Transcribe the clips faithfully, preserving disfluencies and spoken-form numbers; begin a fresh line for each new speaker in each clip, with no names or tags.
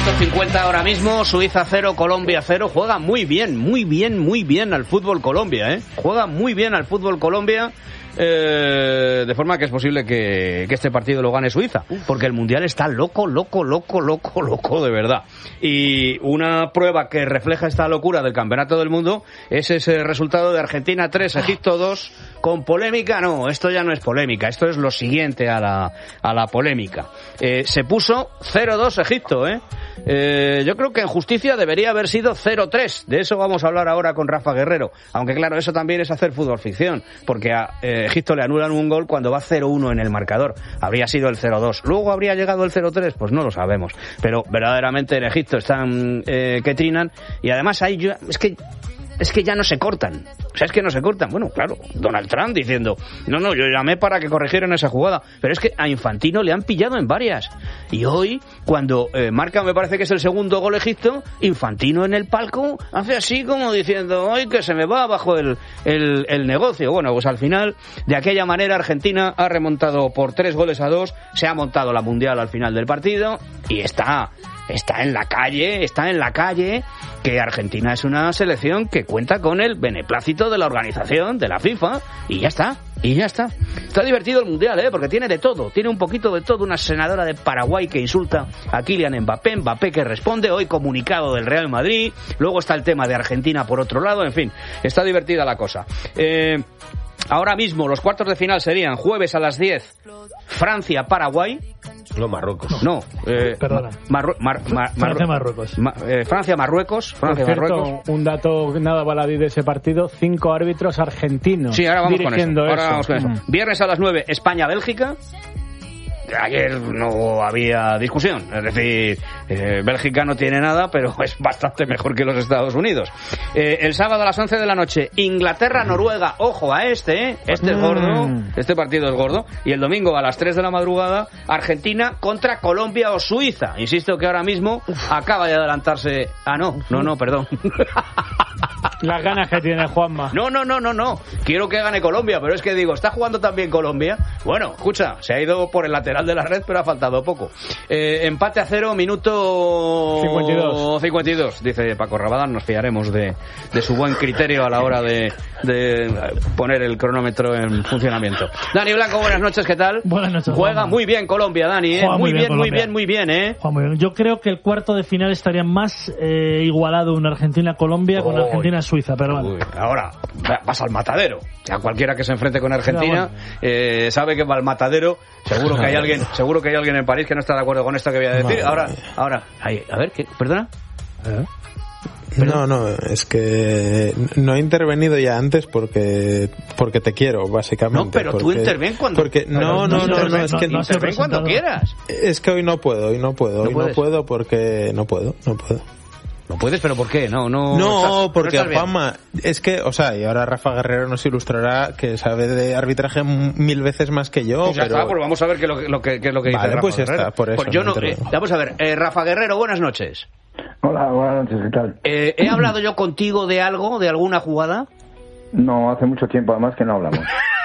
Minuto cincuenta ahora mismo, Suiza cero, Colombia cero. Juega muy bien, muy bien, muy bien al fútbol Colombia, ¿eh? Juega muy bien al fútbol Colombia. Eh, de forma que es posible que, que este partido lo gane Suiza, porque el Mundial está loco, loco, loco, loco, loco de verdad. Y una prueba que refleja esta locura del Campeonato del Mundo es ese resultado de Argentina tres, Egipto dos, con polémica. No, esto ya no es polémica, esto es lo siguiente a la, a la polémica. Eh, se puso cero dos Egipto, ¿eh? Eh, yo creo que en justicia debería haber sido cero tres. De eso vamos a hablar ahora con Rafa Guerrero. Aunque claro, eso también es hacer fútbol ficción, porque a eh, Egipto le anulan un gol cuando va cero uno en el marcador. Habría sido el cero dos. Luego habría llegado el cero tres, pues no lo sabemos. Pero verdaderamente en Egipto están eh, que trinan. Y además ahí yo, es que es que ya no se cortan. O sea, es que no se cortan. Bueno, claro, Donald Trump diciendo, no, no, yo llamé para que corrigieran esa jugada. Pero es que a Infantino le han pillado en varias. Y hoy, cuando eh, marca, me parece que es el segundo gol Egipto, Infantino en el palco hace así como diciendo, ¡ay, que se me va abajo el, el, el negocio! Bueno, pues al final, de aquella manera, Argentina ha remontado por tres goles a dos, se ha montado la Mundial al final del partido y está... Está en la calle, está en la calle, que Argentina es una selección que cuenta con el beneplácito de la organización, de la FIFA, y ya está, y ya está. Está divertido el Mundial, ¿eh? Porque tiene de todo, tiene un poquito de todo. Una senadora de Paraguay que insulta a Kylian Mbappé, Mbappé que responde, hoy comunicado del Real Madrid, luego está el tema de Argentina por otro lado, en fin, está divertida la cosa. Eh... Ahora mismo los cuartos de final serían jueves a las diez, Francia-Paraguay.
No, Marruecos.
No, eh,
perdona.
Marru- Mar- Mar- Mar-
Francia-Marruecos.
Ma- eh, Francia-Marruecos. Francia-Marruecos.
Un dato nada baladí de ese partido: cinco árbitros argentinos.
Sí, ahora vamos con eso.
dirigiendo
Ahora
eso.
vamos con eso.
Mm.
Viernes a las nueve, España-Bélgica. Ayer no había discusión, es decir, eh, Bélgica no tiene nada, pero es bastante mejor que los Estados Unidos. Eh, el sábado a las once de la noche, Inglaterra-Noruega, ojo a este, ¿eh? Este es gordo, este partido es gordo. Y el domingo a las tres de la madrugada, Argentina contra Colombia o Suiza. Insisto que ahora mismo acaba de adelantarse... Ah, no, no, no, perdón.
Las ganas que tiene Juanma.
No, no, no, no, no. Quiero que gane Colombia, pero es que digo, ¿está jugando también Colombia? Bueno, escucha, se ha ido por el lateral de la red, pero ha faltado poco. Eh, empate a cero, minuto
cincuenta y dos.
cincuenta y dos, dice Paco Rabadán. Nos fiaremos de, de su buen criterio a la hora de, de poner el cronómetro en funcionamiento. Dani Blanco, buenas noches, ¿qué tal?
Buenas noches,
Juega
Juanma.
muy bien Colombia, Dani, ¿eh?
Juega
Muy
muy
bien,
bien,
muy
Colombia.
bien, muy bien, ¿eh?
Juan, muy bien. Yo creo que el cuarto de final estaría más eh, igualado en Argentina-Colombia con
Uy.
Argentina-Suiza, pero bueno.
Uy, ahora vas al matadero. O sea, cualquiera que se enfrente con Argentina
Pero bueno.
eh, sabe que va al matadero. Seguro que hay alguien, seguro que hay alguien en París que no está de acuerdo con esto que voy a decir.
Madre
Ahora,
mía.
ahora, ahí, a ver, ¿qué? ¿Perdona?
¿Eh?
No, no, es que no he intervenido ya antes porque porque te quiero, básicamente.
No, pero tú
porque,
interven cuando...
Porque, no,
Pero
no,
no
no, no,
interven,
es
no,
que
no se
interven cuando
presentado.
quieras.
es que hoy no puedo, hoy no puedo,
¿No
hoy no,
puedes?
puedo porque no puedo, no puedo.
No puedes, pero ¿por qué? No, no...
No,
estás-
porque
estás bien.
Juanma, es que, o sea, y ahora Rafa Guerrero nos ilustrará que sabe de arbitraje m- mil veces más que yo,
Pues ya
pero...
está, pues vamos a ver qué es lo que, lo que, qué es lo que dice
Vale,
Rafa
pues ya
Guerrero.
está, por eso
Pues yo
no
no, eh,
intervengo.
vamos a ver, eh, Rafa Guerrero, buenas noches.
Hola, buenas noches, ¿qué tal?
Eh, ¿He hablado yo contigo de algo, de alguna jugada?
No, hace mucho tiempo además que no hablamos.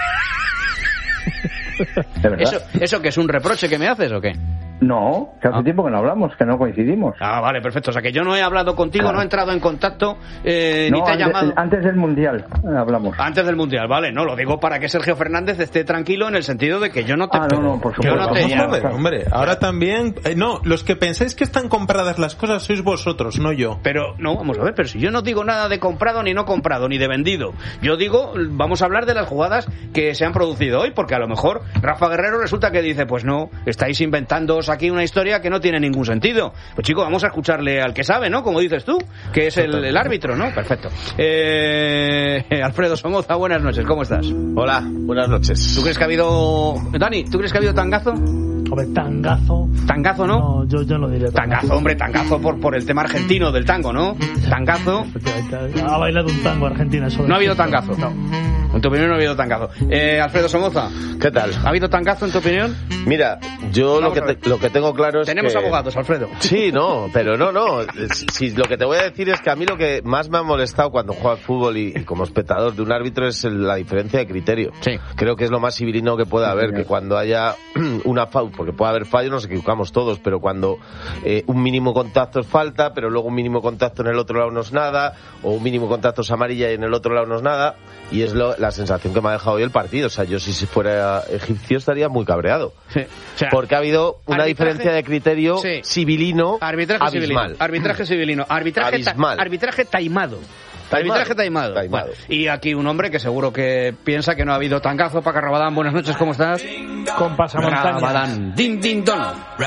¿De verdad?
¿Eso, ¿Eso que es un reproche que me haces o qué?
No, que hace
Ah.
tiempo que no hablamos, que no coincidimos.
Ah, vale, perfecto. O sea, que yo no he hablado contigo,
Claro.
no he entrado en contacto, eh,
no,
ni te he
antes,
llamado...
antes del Mundial eh, hablamos.
Antes del Mundial, vale. No, lo digo para que Sergio Fernández esté tranquilo en el sentido de que yo no te...
Ah, no, no, por
yo
supuesto.
no te
Vamos a
llamo.
ver, hombre, ahora también... eh, no, los que pensáis que están compradas las cosas sois vosotros, no yo.
Pero, no, vamos a ver, pero si yo no digo nada de comprado, ni no comprado, ni de vendido. Yo digo, vamos a hablar de las jugadas que se han producido hoy, porque a lo mejor Rafa Guerrero resulta que dice, pues no, estáis inventándoos aquí una historia que no tiene ningún sentido. Pues chico, vamos a escucharle al que sabe, ¿no? Como dices tú, que es el, el árbitro, ¿no? Perfecto. Eh, Alfredo Somoza, buenas noches, ¿cómo estás?
Hola, buenas noches.
¿Tú crees que ha habido... Dani, ¿tú crees que ha hado tangazo?
Hombre, tangazo.
Tangazo, ¿no?
No, yo, yo no diría tangazo.
Tangazo, hombre, tangazo por, por el tema argentino del tango, ¿no? Tangazo.
Efectivamente, ha bailado un tango Argentina. Sobre
No ha habido
esto.
tangazo.
No.
En tu opinión no ha habido tangazo. Eh, Alfredo Somoza.
¿Qué tal?
¿Ha habido tangazo en tu opinión?
Mira, yo lo
Vamos
que, te- lo que tengo claro es
Tenemos
que...
abogados, Alfredo.
Sí, no, pero no, no. Si, si lo que te voy a decir es que a mí lo que más me ha molestado cuando juego al fútbol y, y como espectador de un árbitro es el- la diferencia de criterio.
Sí.
Creo que es lo más civilino que puede haber, que cuando haya una falta, porque puede haber fallo, nos equivocamos todos, pero cuando eh, un mínimo contacto es falta, pero luego un mínimo contacto en el otro lado no es nada, o un mínimo contacto es amarilla y en el otro lado no es nada, y es lo, la sensación que me ha dejado hoy el partido. O sea, yo si fuera egipcio estaría muy cabreado.
Sí. O sea,
Porque ha habido una
arbitraje-
diferencia de criterio
Sí.
civilino
Arbitraje
abismal.
civilino. Arbitraje civilino. Arbitraje, ta-
Abismal.
arbitraje taimado.
Taimado.
Arbitraje taimado.
Taimado.
Bueno, y aquí un hombre que seguro que piensa que no ha habido tangazo. Paca Rabadán, buenas noches, ¿cómo estás?
Con pasamontañas.
Rabadán, din, din, don.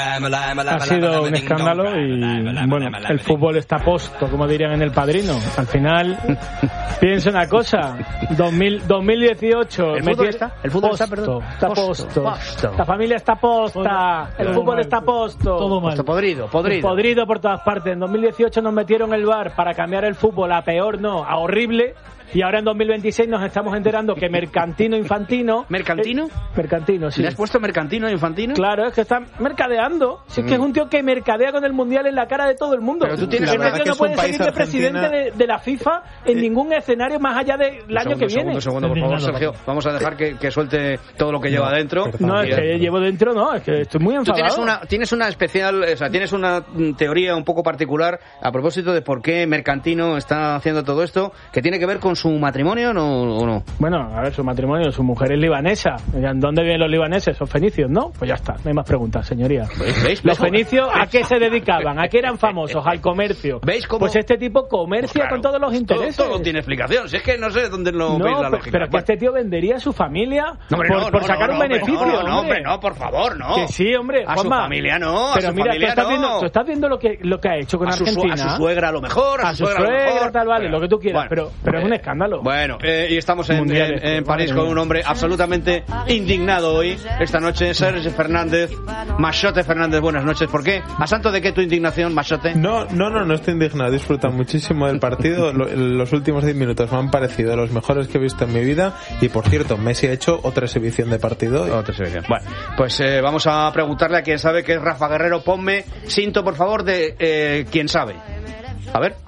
Ha sido un escándalo y, bueno, el fútbol está posto, como dirían en El Padrino. Al final, pienso una cosa, dos mil, dos mil dieciocho...
¿El fútbol
meti-
está? ¿El fútbol está,
posto,
perdón?
Está
Posto,
posto.
posto.
La familia está posta. El
Todo
fútbol
mal,
está posto.
todo mal.
Esto podrido, podrido.
Podrido por todas partes. En dos mil dieciocho nos metieron el V A R para cambiar el fútbol a peor, no, a horrible. Y ahora en dos mil veintiséis nos estamos enterando que Mercantino Infantino...
¿Mercantino?
Eh, mercantino, sí.
¿Le has puesto mercantino a Infantino?
Claro, es que está mercadeando. Si es que es un tío que mercadea con el Mundial en la cara de todo el mundo.
Pero tú tienes
Este
una-
tío
que
no
es
puede
un país,
seguir de presidente
Argentina.
de, de la FIFA en ningún escenario más allá del
Un
año
segundo,
que viene.
Un segundo, un segundo, por favor,
Indignado,
Sergio. Vamos a dejar que, que suelte todo lo que lleva adentro.
No, es
Y-
que llevo dentro, no, es que estoy muy
Tú
enfadado.
tienes una, tienes una especial, o sea, tienes una mm, teoría un poco particular a propósito de por qué Mercantino está haciendo todo esto, que tiene que ver con su matrimonio, ¿no? ¿O no?
Bueno, a ver, su matrimonio, su mujer es libanesa. ¿Dónde viven los libaneses? Son fenicios, ¿no? Pues ya está, no hay más preguntas, señoría.
¿Veis? ¿Veis?
Los
¿Veis?
fenicios, ¿a qué se dedicaban? ¿A qué eran famosos? Al comercio.
¿Veis cómo?
Pues este tipo comercia
Claro,
con todos los intereses.
Todo, todo tiene explicación. Si es que no sé dónde lo
No,
veis la
pero,
lógica.
pero que
Bueno.
este tío vendería a su familia
No, hombre,
por,
no,
por
no,
sacar
no,
un
no, hombre,
beneficio.
No, no, no,
hombre.
hombre, no, por favor, no.
Que sí, hombre.
A su
Juanma.
familia no, a
Pero
su
mira,
familia
tú estás
no.
viendo, tú estás viendo lo que lo que ha hecho con
a su, su-
Argentina.
a su suegra a lo mejor, a,
a su
suegra, a lo
suegra,
mejor.
tal, vale, lo que tú quieras,
Bueno,
pero, pero es un
eh,
escándalo.
Bueno, eh, y estamos en,
Mundial
en-
este,
en París
madre
con
mía.
un hombre absolutamente indignado hoy, esta noche, Sergio Fernández, Machote Fernández, buenas noches. ¿Por qué? ¿A santo de qué tu indignación, Machote?
No, no, no, no estoy indignado. Disfruto muchísimo del partido. Lo- los últimos diez minutos me han parecido los mejores que he visto en mi vida. Y por cierto, Messi ha hecho otra exhibición de partido. hoy.
Otra exhibición. Bueno, pues eh, vamos a preguntarle a quien sabe que es Rafa Guerrero. Ponme cinto, por favor, de eh, quien sabe. A ver.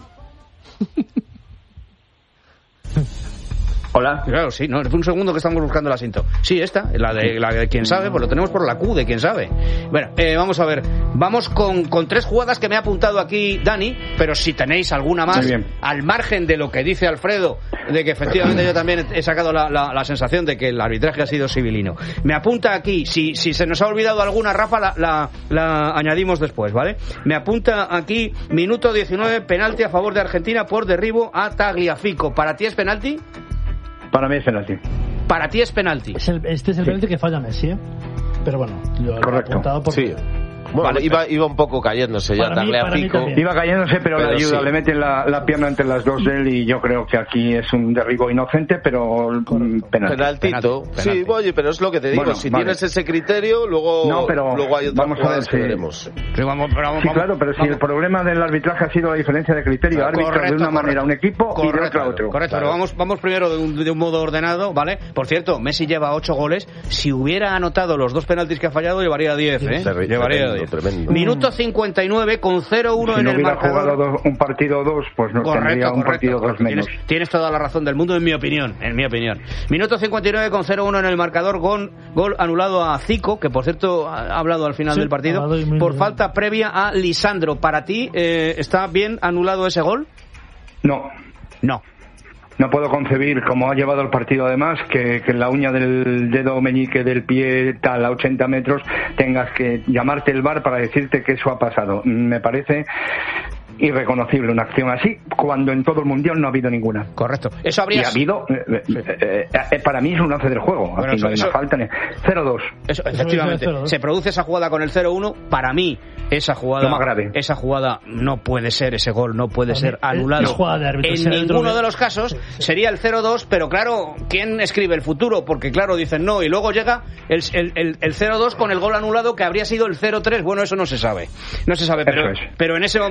Hola.
Claro, sí, no, un segundo que estamos buscando el asiento. Sí, esta, la de, la de quien sabe, pues lo tenemos por la Q de quien sabe. Bueno, eh, vamos a ver, vamos con, con tres jugadas que me ha apuntado aquí Dani, pero si tenéis alguna más,
Muy bien.
al margen de lo que dice Alfredo, de que efectivamente yo también he sacado la, la, la sensación de que el arbitraje ha sido civilino. Me apunta aquí, si, si se nos ha olvidado alguna, Rafa, la, la, la añadimos después, ¿vale? Me apunta aquí, minuto diecinueve, penalti a favor de Argentina por derribo a Tagliafico. ¿Para ti es penalti?
Para mí es penalti.
Para ti es penalti.
Es el- este es el penalti que falla Messi, ¿eh? Pero bueno, yo lo he
Correcto.
apuntado porque...
Sí. Bueno,
Vale,
iba, iba un poco cayéndose ya
Para mí- para mí
Tagliafico.
también.
Iba cayéndose, pero,
Pero
la ayuda,
sí.
le mete la, la pierna entre las dos de él y yo creo que aquí es un derribo inocente, pero mm, penalti.
Penaltito.
Penalti,
Sí,
penalti.
oye, pero es lo que te digo.
Bueno,
si
vale.
tienes ese criterio, luego,
No, pero
luego hay otras
vamos a
jugadas
ver
que
si-
veremos.
Sí, vamos, pero vamos,
Sí,
vamos,
claro, pero si
vamos.
el problema del arbitraje ha sido la diferencia de criterio, árbitro de
Correcto,
una
correcto.
manera un equipo y de
Correcto,
otra otro.
Correcto,
Claro.
pero vamos, vamos primero de un, de un modo ordenado, ¿vale? Por cierto, Messi lleva ocho goles. Si hubiera anotado los dos penaltis que ha fallado, llevaría diez, ¿eh?
Terri-
Llevaría
tremendo,
diez.
tremendo.
Minuto cincuenta y nueve con cero uno
Si
en
no
el
hubiera
marcador.
jugado dos- un partido o dos, pues no tendría
Correcto,
un
correcto.
partido dos
correcto.
menos.
Tienes, tienes toda la razón del mundo, en mi opinión. En mi opinión. Minuto cincuenta y nueve con cero uno en el marcador. Gol, gol anulado a Zico, que por cierto ha hablado al final
Sí,
del partido,
ha hablado y muy
por
bien.
falta previa a Lisandro. ¿Para ti eh, está bien anulado ese gol?
No.
No.
No puedo concebir, como ha llevado el partido además, que, que en la uña del dedo meñique del pie tal a ochenta metros tengas que llamarte el V A R para decirte que eso ha pasado. Me parece irreconocible una acción así, cuando en todo el mundial no ha habido ninguna.
Correcto. Eso habría...
Y ha habido, eh, eh, eh, para mí es un lance del juego.
Bueno,
Aquí
eso-
no hay
eso-
una falta ni cero dos.
Eso, efectivamente,
cero, ¿no?
se produce esa jugada con el cero uno. Para mí, esa jugada,
Lo más grave.
esa jugada no puede ser, ese gol no puede
Para
ser
mí,
anulado.
es jugada de árbitro,
en
ese árbitro
ninguno
que-
de los casos sería el cero dos, pero claro, ¿quién escribe el futuro? Porque claro, dicen no, y luego llega el, el, el, el cero dos con el gol anulado que habría sido el cero tres. Bueno, eso no se sabe. No se sabe, pero,
Eso es.
pero en ese momento...
Pero nos hemos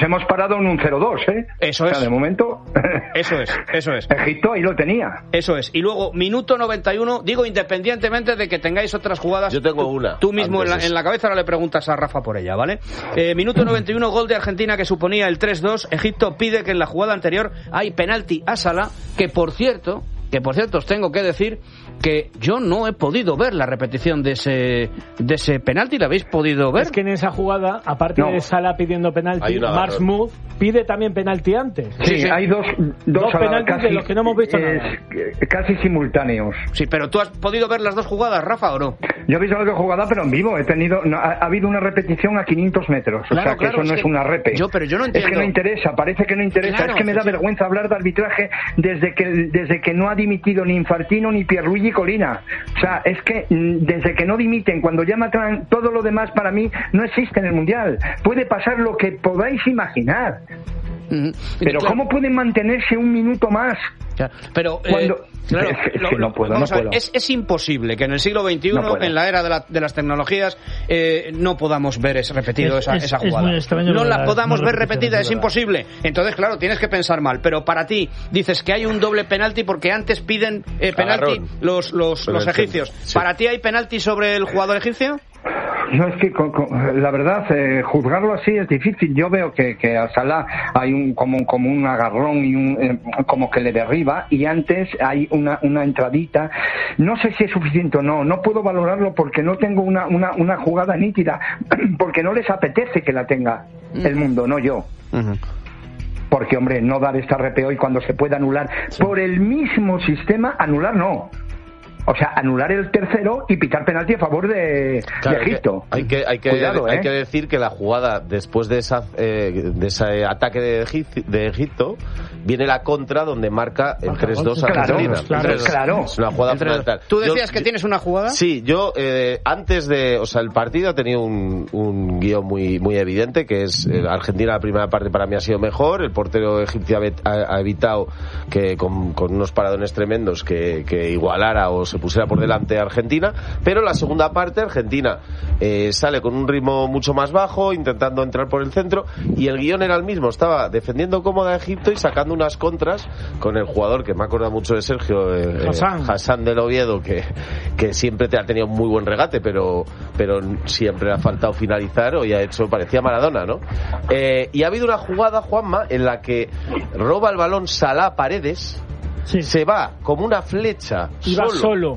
hemos parado en un cero dos, ¿eh?
Eso
o sea,
es.
de momento...
Eso es, eso es.
Egipto ahí lo tenía.
Eso es. Y luego, minuto noventa y uno, digo, independientemente de que tengáis otras jugadas...
Yo tengo
tú,
una.
Tú mismo en la, en la cabeza ahora le preguntas a Rafa por ella, ¿vale? Eh, minuto noventa y uno, gol de Argentina que suponía el tres dos. Egipto pide que en la jugada anterior hay penalti a Salah, que por cierto... que por cierto os tengo que decir que yo no he podido ver la repetición de ese de ese penalti. ¿La habéis podido ver?
Es que en esa jugada, aparte
no.
de Salah pidiendo penalti, Marsmouth pide también penalti antes.
Sí, sí, sí. Hay dos, dos,
dos penaltis casi, de los que no hemos visto
es,
nada.
Casi simultáneos.
Sí, pero ¿tú has podido ver las dos jugadas, Rafa, o no?
Yo he visto la jugada, pero en vivo. He tenido, no, ha, ha habido una repetición a quinientos metros.
Claro,
o sea, que
claro,
eso no
es,
es una repe.
Yo, pero yo no entiendo.
Es que no interesa, parece que no interesa.
Claro,
es que me da
sí.
vergüenza hablar de arbitraje desde que desde que no ha dimitido ni Infantino ni Pierluigi Colina. O sea, es que desde que no dimiten, cuando ya matan, todo lo demás para mí no existe en el Mundial. Puede pasar lo que podáis imaginar. Uh-huh. Pero claro. ¿Cómo pueden mantenerse un minuto más?
Claro. Pero
cuando
eh, claro,
es, es
lo,
que no puedo,
vamos
no
a ver,
puedo.
Es, es imposible que en el siglo veintiuno,
no
en la era de, la, de las tecnologías, eh, no podamos ver es, repetido
es,
esa,
es,
esa jugada.
No
la podamos
no
ver repetida, es imposible. Entonces, claro, tienes que pensar mal. Pero para ti, dices que hay un doble penalti porque antes piden eh, penalti Agarrón. los, los, los egipcios. Sí. ¿Para ti hay penalti sobre el jugador egipcio?
No, es que con, con, la verdad, eh, juzgarlo así es difícil. Yo veo que, que a Salah hay un como, como un agarrón y un eh, como que le derriba, y antes hay una, una entradita. No sé si es suficiente o no. No puedo valorarlo porque no tengo una, una, una jugada nítida, porque no les apetece que la tenga el mundo, no yo. Uh-huh. Porque, hombre, no dar esta R P O y cuando se puede anular sí. por el mismo sistema, anular no. O sea, anular el tercero y pitar penalti a favor de, claro, de Egipto.
Hay que, hay, que,
Cuidado,
hay
¿eh?
que decir que la jugada, después de, esa, eh, de ese ataque de Egipto, de Egipto, viene la contra donde marca el tres dos a Argentina.
Claro, claro, claro.
Es una jugada fundamental.
¿Tú decías
yo,
que tienes una jugada?
Sí, yo eh, antes de... O sea, el partido ha tenido un, un guión muy, muy evidente, que es eh, Argentina, la primera parte para mí ha sido mejor, el portero egipcio ha, ha evitado que con, con unos paradones tremendos que, que igualara o se pusiera por delante a Argentina, pero la segunda parte Argentina eh, sale con un ritmo mucho más bajo, intentando entrar por el centro, y el guión era el mismo, estaba defendiendo cómoda a Egipto y sacando unas contras con el jugador que me acuerda mucho de Sergio, eh, Hassan. Eh, Hassan del Oviedo, que, que siempre te ha tenido muy buen regate, pero, pero siempre ha faltado finalizar, o ya ha hecho, parecía Maradona, ¿no? Eh, y ha habido una jugada, Juanma, en la que roba el balón Salah Paredes, sí. se va como una flecha
Iba
solo,
solo.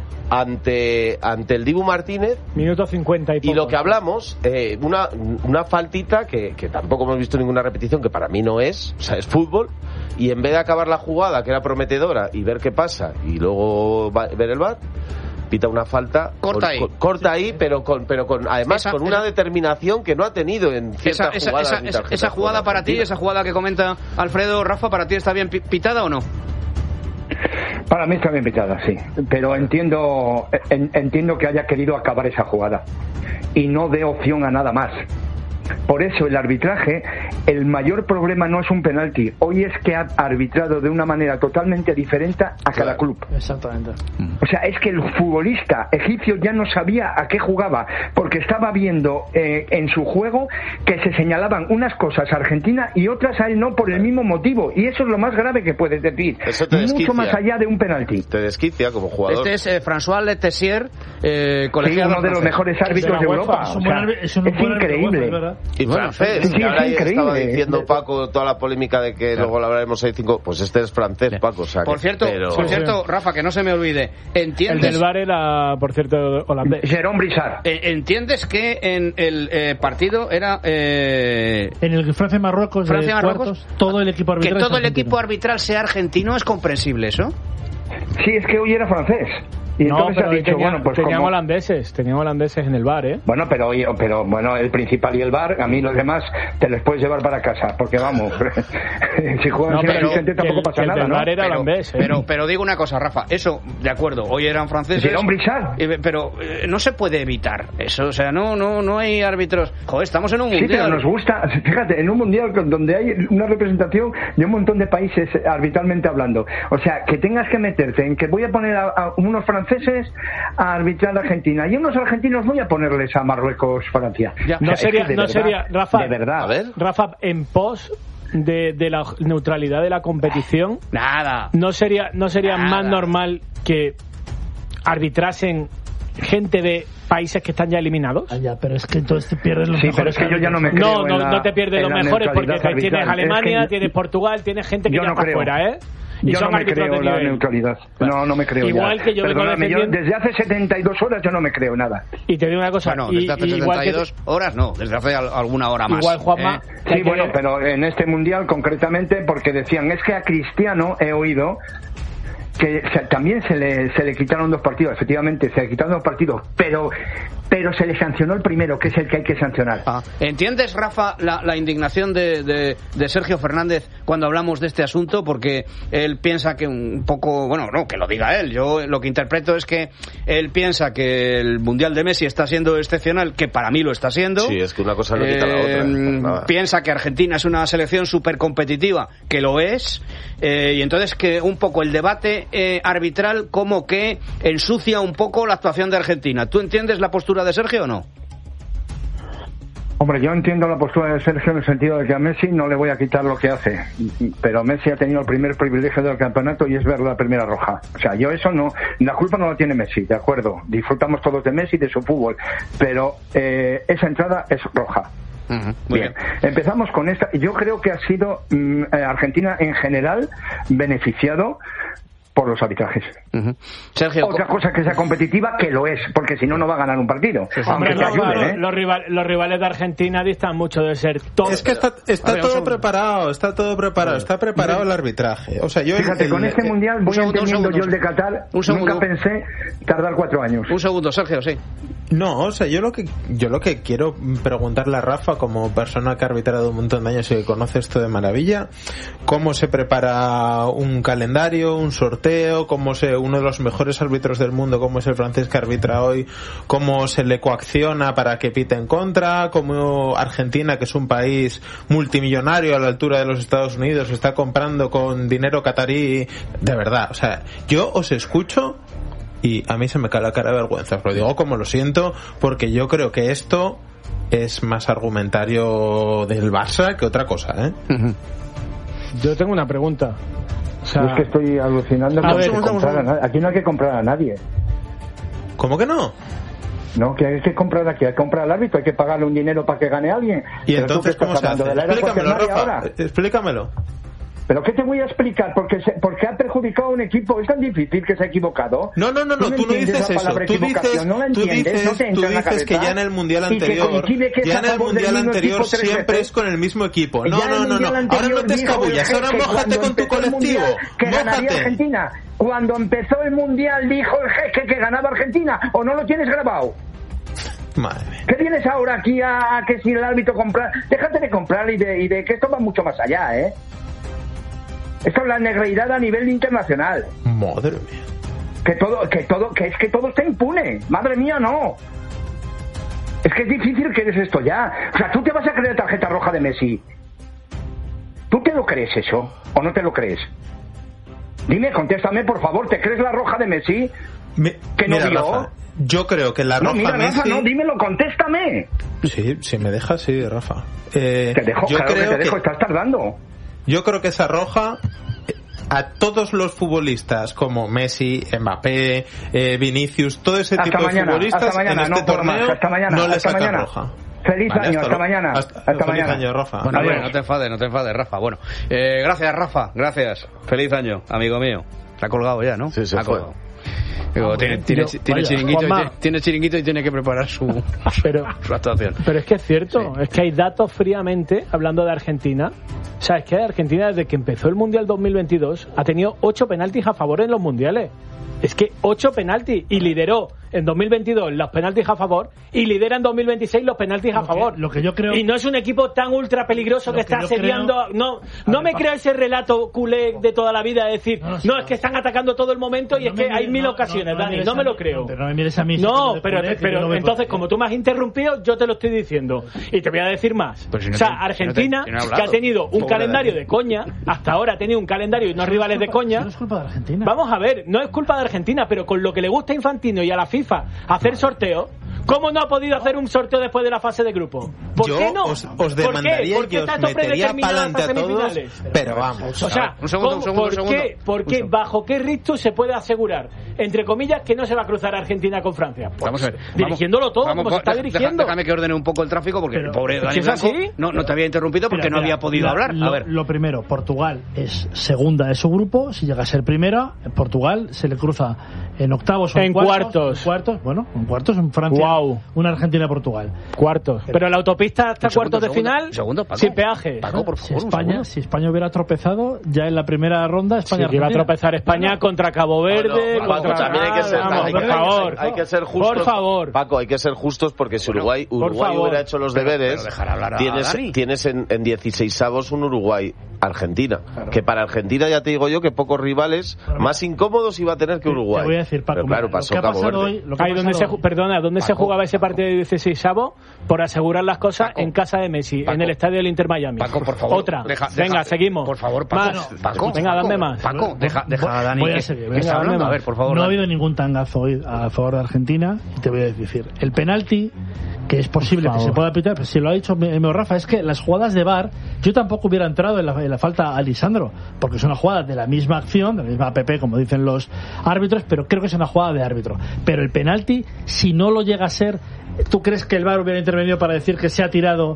ante ante el Dibu Martínez,
minuto cincuenta y poco.
Y lo que hablamos, eh, una una faltita que, que tampoco hemos visto ninguna repetición, que para mí no es, o sea, es fútbol, y en vez de acabar la jugada, que era prometedora, y ver qué pasa, y luego va, ver el V A R, pita una falta,
corta
con,
ahí,
con, corta ahí, pero con pero con además esa, con una esa, determinación que no ha tenido en ciertas
esa,
jugadas.
Esa, esa, esa jugada para ti, esa jugada que comenta Alfredo, Rafa, ¿para ti está bien pitada o no?
Para mí está bien pitada, sí, pero entiendo en, entiendo que haya querido acabar esa jugada y no dé opción a nada más. Por eso el arbitraje, el mayor problema no es un penalti. Hoy es que ha arbitrado de una manera totalmente diferente a cada claro. club.
Exactamente.
O sea, es que el futbolista egipcio ya no sabía a qué jugaba, porque estaba viendo eh, en su juego que se señalaban unas cosas a Argentina y otras a él no por el mismo motivo. Y eso es lo más grave que puedes decir.
Eso te
Mucho más allá de un penalti.
Te desquicia como jugador.
Este es eh, François Letessier, eh, colegiado
sí, uno de los mejores árbitros de, de Europa. O sea, es, es increíble.
Y bueno, francés, sí, sí, ahora es estaba diciendo Paco toda la polémica de que claro. luego lo hablaremos ahí cinco, pues este es francés, Paco. O sea,
por cierto,
pero...
por cierto, Rafa, que no se me olvide, ¿entiendes?
El del V A R era, por cierto, holandés.
Jérôme Brissard.
¿Entiendes que en el eh, partido era eh...
en el Francia-Marruecos,
Francia Marruecos,
todo el equipo arbitral
que todo el equipo arbitral sea argentino? ¿Es comprensible eso?
Sí, es que hoy era francés. Y
no,
entonces
pero
ha dicho,
tenía,
bueno, pues
tenían
como...
holandeses, tenían holandeses en el bar, ¿eh?
Bueno, pero pero bueno, el principal y el bar, a mí los demás te les puedes llevar para casa, porque vamos, si juegan no, sin pero, asistente tampoco
el,
pasa
el
nada,
del
¿no?
bar era
pero,
holandés, ¿eh?
pero, pero digo una cosa, Rafa, eso, de acuerdo, hoy eran franceses.
Jérôme Brissard.
Pero eh, no se puede evitar eso, o sea, no no no hay árbitros. Joder, estamos en un mundial.
Sí, pero nos gusta, fíjate, en un mundial donde hay una representación de un montón de países arbitralmente hablando. O sea, que tengas que meterte en que voy a poner a, a unos franceses franceses a arbitrar a Argentina y unos argentinos voy a ponerles a Marruecos, Francia.
Ya, no, o sea, sería, no verdad, sería, Rafa,
de verdad.
A ver.
Rafa, en pos de, de la neutralidad de la competición,
nada.
No sería, no sería
nada.
más normal que arbitrasen gente de países que están ya eliminados.
Ah, ya, pero es que entonces te pierdes los
sí,
mejores.
Pero es que yo ya no me creo
No, no,
la,
no te pierdes los mejores porque
arbitral.
tienes Alemania,
es que
tienes Portugal, tienes gente que ya
no
está
creo.
fuera, ¿eh? Y
yo
son
no me creo
de
la
nivel.
neutralidad. No, no me creo.
Igual
ya.
que yo vengo defendiendo...
yo desde hace setenta y dos horas yo no me creo nada.
Y te digo una cosa.
Bueno,
y,
desde hace setenta y dos
que...
horas no, desde hace alguna hora más.
Igual, Juanma.
¿eh?
Sí,
que...
bueno, pero en este mundial concretamente porque decían, es que a Cristiano he oído que se, también se le, se le quitaron dos partidos, efectivamente, se le quitaron dos partidos, pero pero se le sancionó el primero, que es el que hay que sancionar.
Ah, ¿entiendes, Rafa, la, la indignación de, de, de Sergio Fernández cuando hablamos de este asunto? Porque él piensa que un poco, bueno, no, que lo diga él, yo lo que interpreto es que él piensa que el Mundial de Messi está siendo excepcional, que para mí lo está siendo.
Sí, es que una cosa no quita la otra.
Eh,
Nada.
Piensa que Argentina es una selección súper competitiva, que lo es, eh, y entonces que un poco el debate eh, arbitral como que ensucia un poco la actuación de Argentina. ¿Tú entiendes la postura de Sergio o no?
Hombre, yo entiendo la postura de Sergio en el sentido de que a Messi no le voy a quitar lo que hace, pero Messi ha tenido el primer privilegio del campeonato y es ver la primera roja. O sea, yo eso no, la culpa no la tiene Messi, de acuerdo, disfrutamos todos de Messi y de su fútbol, pero eh, esa entrada es roja.
Uh-huh. Muy
bien.
bien,
empezamos con esta. Yo creo que ha sido mm, Argentina en general beneficiado por los arbitrajes.
Uh-huh. Sergio,
otra cosa que sea competitiva, que lo es, porque si no, no va a ganar un partido.
Sí,
aunque
hombre,
te ayuden,
los,
¿eh?
los, rival, los rivales de Argentina distan mucho de ser top.
Es que está, está
ver,
todo
segundo.
preparado, está todo preparado, está preparado el arbitraje. O sea, yo
Fíjate,
el,
con este
el,
mundial voy
segundo,
entendiendo
segundo,
yo el de Qatar,
un segundo.
nunca pensé tardar cuatro años.
un segundo, Sergio, sí.
No, o sea, yo lo que yo lo que quiero preguntarle a Rafa, como persona que ha arbitrado un montón de años y que conoce esto de maravilla, cómo se prepara un calendario, un sorteo, cómo se uno de los mejores árbitros del mundo, como es el francés que arbitra hoy, cómo se le coacciona para que pite en contra, cómo Argentina, que es un país multimillonario a la altura de los Estados Unidos, está comprando con dinero catarí, de verdad, o sea, yo os escucho y a mí se me cae la cara de vergüenza. Os lo digo como lo siento, porque yo creo que esto es más argumentario del Barça que otra cosa, ¿eh?
Uh-huh.
Yo tengo una pregunta. O sea,
Yo es que estoy alucinando.
A
que
ver,
no hay que comprar a nadie. Aquí no hay que comprar a nadie.
¿Cómo que no?
No, que hay que comprar aquí, hay que comprar al árbitro, hay que pagarle un dinero para que gane alguien.
¿Y
Pero tú,
entonces
¿qué
cómo
estás
se hace?
hablando? ¿De la era
Explícamelo,
cuaternaria
Rafa.
ahora?
Explícamelo.
¿Pero qué te voy a explicar? Porque, se, porque ha perjudicado a un equipo. Es tan difícil que se ha equivocado.
No, no, no, no, tú no dices eso. Tú dices,
no la
tú
entiendes,
dices,
no te
tú
entra en la
dices que
cabeza.
ya en el mundial
Y que
anterior,
coincide que es
ya
a
en el
favor del
mundial
mismo
anterior
equipo tres
siempre
veces.
es con el mismo equipo. No,
Ya en
no,
el
no, no.
mundial
Ahora no
anterior
te
dijo
escabullas.
el
Ahora
jeque
mójate
cuando
con tu
empezó el
colectivo.
mundial que ganaría
Mójate.
Argentina. Cuando empezó el mundial dijo el jeque que ganaba Argentina. ¿O no lo tienes grabado?
Madre mía.
¿Qué vienes ahora aquí a, a que si el árbitro compra? Déjate de comprar y de, y de que esto va mucho más allá, ¿eh? Esto es la negreidad a nivel internacional.
Madre mía.
Que todo, que todo, que es que todo está impune. Madre mía, no. Es que es difícil que eres esto ya. O sea, tú te vas a creer tarjeta roja de Messi. ¿Tú te lo crees eso? ¿O no te lo crees? Dime, contéstame, por favor, ¿te crees la roja de Messi?
Me,
¿Que no
mira,
vio?
Rafa, yo creo que la
No,
roja
mira,
Messi...
Rafa, no, dímelo, contéstame.
Sí, si me dejas, sí, Rafa. Eh,
Te dejo,
yo
claro que
creo
te dejo,
que-
estás tardando.
Yo creo que esa roja eh, a todos los futbolistas como Messi, Mbappé, eh, Vinicius, todo ese
Hasta
tipo
mañana,
de futbolistas
hasta mañana,
en este
no por
torneo
más, hasta mañana,
no les
hasta
sacan
mañana.
roja.
Feliz
Vale,
año, hasta
luego.
mañana.
Hasta,
Hasta
feliz
mañana.
año, Rafa.
Bueno,
Adiós.
bien, no te enfades, no te enfades, Rafa. Bueno, eh, gracias, Rafa, gracias. Feliz año, amigo mío. Se ha colgado ya, ¿no?
Sí, se
ha
fue.
colgado. Digo, tiene, tiene,
yo-
tiene
vaya,
chiringuito y
Juanma.
tiene, tiene chiringuito y tiene que preparar su,
Pero,
su actuación.
pero es que es cierto, es que hay datos fríamente, hablando de Argentina. O sea, es que Argentina, desde que empezó el Mundial dos mil veintidós, ha tenido ocho penaltis a favor en los mundiales. Es que ocho penaltis y lideró en dos mil veintidós los penaltis a favor y lidera en dos mil veintiséis los penaltis a favor.
Lo que yo creo...
Y no es un equipo tan ultra peligroso que, que está asediando... Creo... No, no ver, me creo ese relato culé de toda la vida de decir, no, no, sí, no, es que están atacando todo el momento y no es que mires, hay mil no, ocasiones, no, no, Dani, no me lo creo.
Pero no me mires a mí.
No, pero, culé, pero no entonces, como tú me has interrumpido, yo te lo estoy diciendo. Y te voy a decir más. Si no o sea, te, Argentina, si no te, si no que ha tenido un Pobre calendario de, de coña, hasta ahora ha tenido un calendario y no rivales de coña.
No es culpa de Argentina.
Vamos a ver, no es culpa de Argentina, pero con lo que le gusta a Infantino y a la FIFA hacer sorteos, ¿cómo no ha podido hacer un sorteo después de la fase de grupo? ¿Por
yo
qué no?
Os, os demandaría
¿Por qué? ¿Por qué
y os metería para adelante a todos, pero vamos.
O sea,
un segundo, un segundo,
¿por,
un segundo.
Qué, ¿por qué, bajo qué rictus se puede asegurar, entre comillas, que no se va a cruzar Argentina con Francia? Pues, vamos a ver. Dirigiéndolo vamos, todo vamos, como se está dirigiendo.
Déjame que ordene un poco el tráfico, porque
pero,
el pobre Dani
¿es así?
Blanco no, no te había interrumpido porque mira, no mira, había podido
mira,
hablar.
Lo,
a ver.
Lo primero, Portugal es segunda de su grupo. Si llega a ser primera, en Portugal se le cruza en octavos o en,
en
cuartos.
cuartos.
En cuartos, bueno, en cuartos en Francia.
Wow.
Una Argentina-Portugal.
Cuartos. Pero la autopista hasta
segundo,
cuartos de
segundo,
final
segundo, Paco,
sin peaje.
Paco, por favor,
si España, si España hubiera tropezado ya en la primera ronda, España
sí, iba a tropezar España bueno, contra Cabo Verde.
No, no, Paco,
contra
también hay que ser,
vamos,
hay,
por
hay,
favor,
hay que ser justos.
Por favor.
Paco, hay que ser justos porque si Uruguay, Uruguay hubiera hecho los deberes,
pero, pero hablar a
tienes,
Dani.
tienes en, en dieciseisavos un Uruguay-Argentina. Claro. Que para Argentina ya te digo yo que pocos rivales claro. más incómodos iba a tener que Uruguay.
Te voy a decir, Paco,
pero claro,
mira,
pasó Cabo Verde.
Hoy,
Ahí donde se, perdona, ¿dónde Paco, se jugaba ese partido de dieciseisavo? Por asegurar las cosas Paco, en casa de Messi, Paco, en el estadio del Inter Miami.
Paco, por favor.
Otra.
Deja,
venga,
deja,
seguimos.
Por favor, Paco.
Más.
Paco,
venga, dame más.
Paco, deja, deja a Dani.
Voy a seguir. Venga,
dame más.
A ver, por favor.
No ha habido ningún tangazo hoy a favor de Argentina. Y te voy a decir, el penalti, que es posible que se pueda pitar, pero si lo ha dicho Meo Rafa, es que las jugadas de V A R, yo tampoco hubiera entrado en la, en la falta a Lisandro, porque es una jugada de la misma acción, de la misma A P P, como dicen los árbitros, pero creo que es una jugada de árbitro. Pero el penalti, si no lo llega a ser, ¿tú crees que el V A R hubiera intervenido para decir que se ha tirado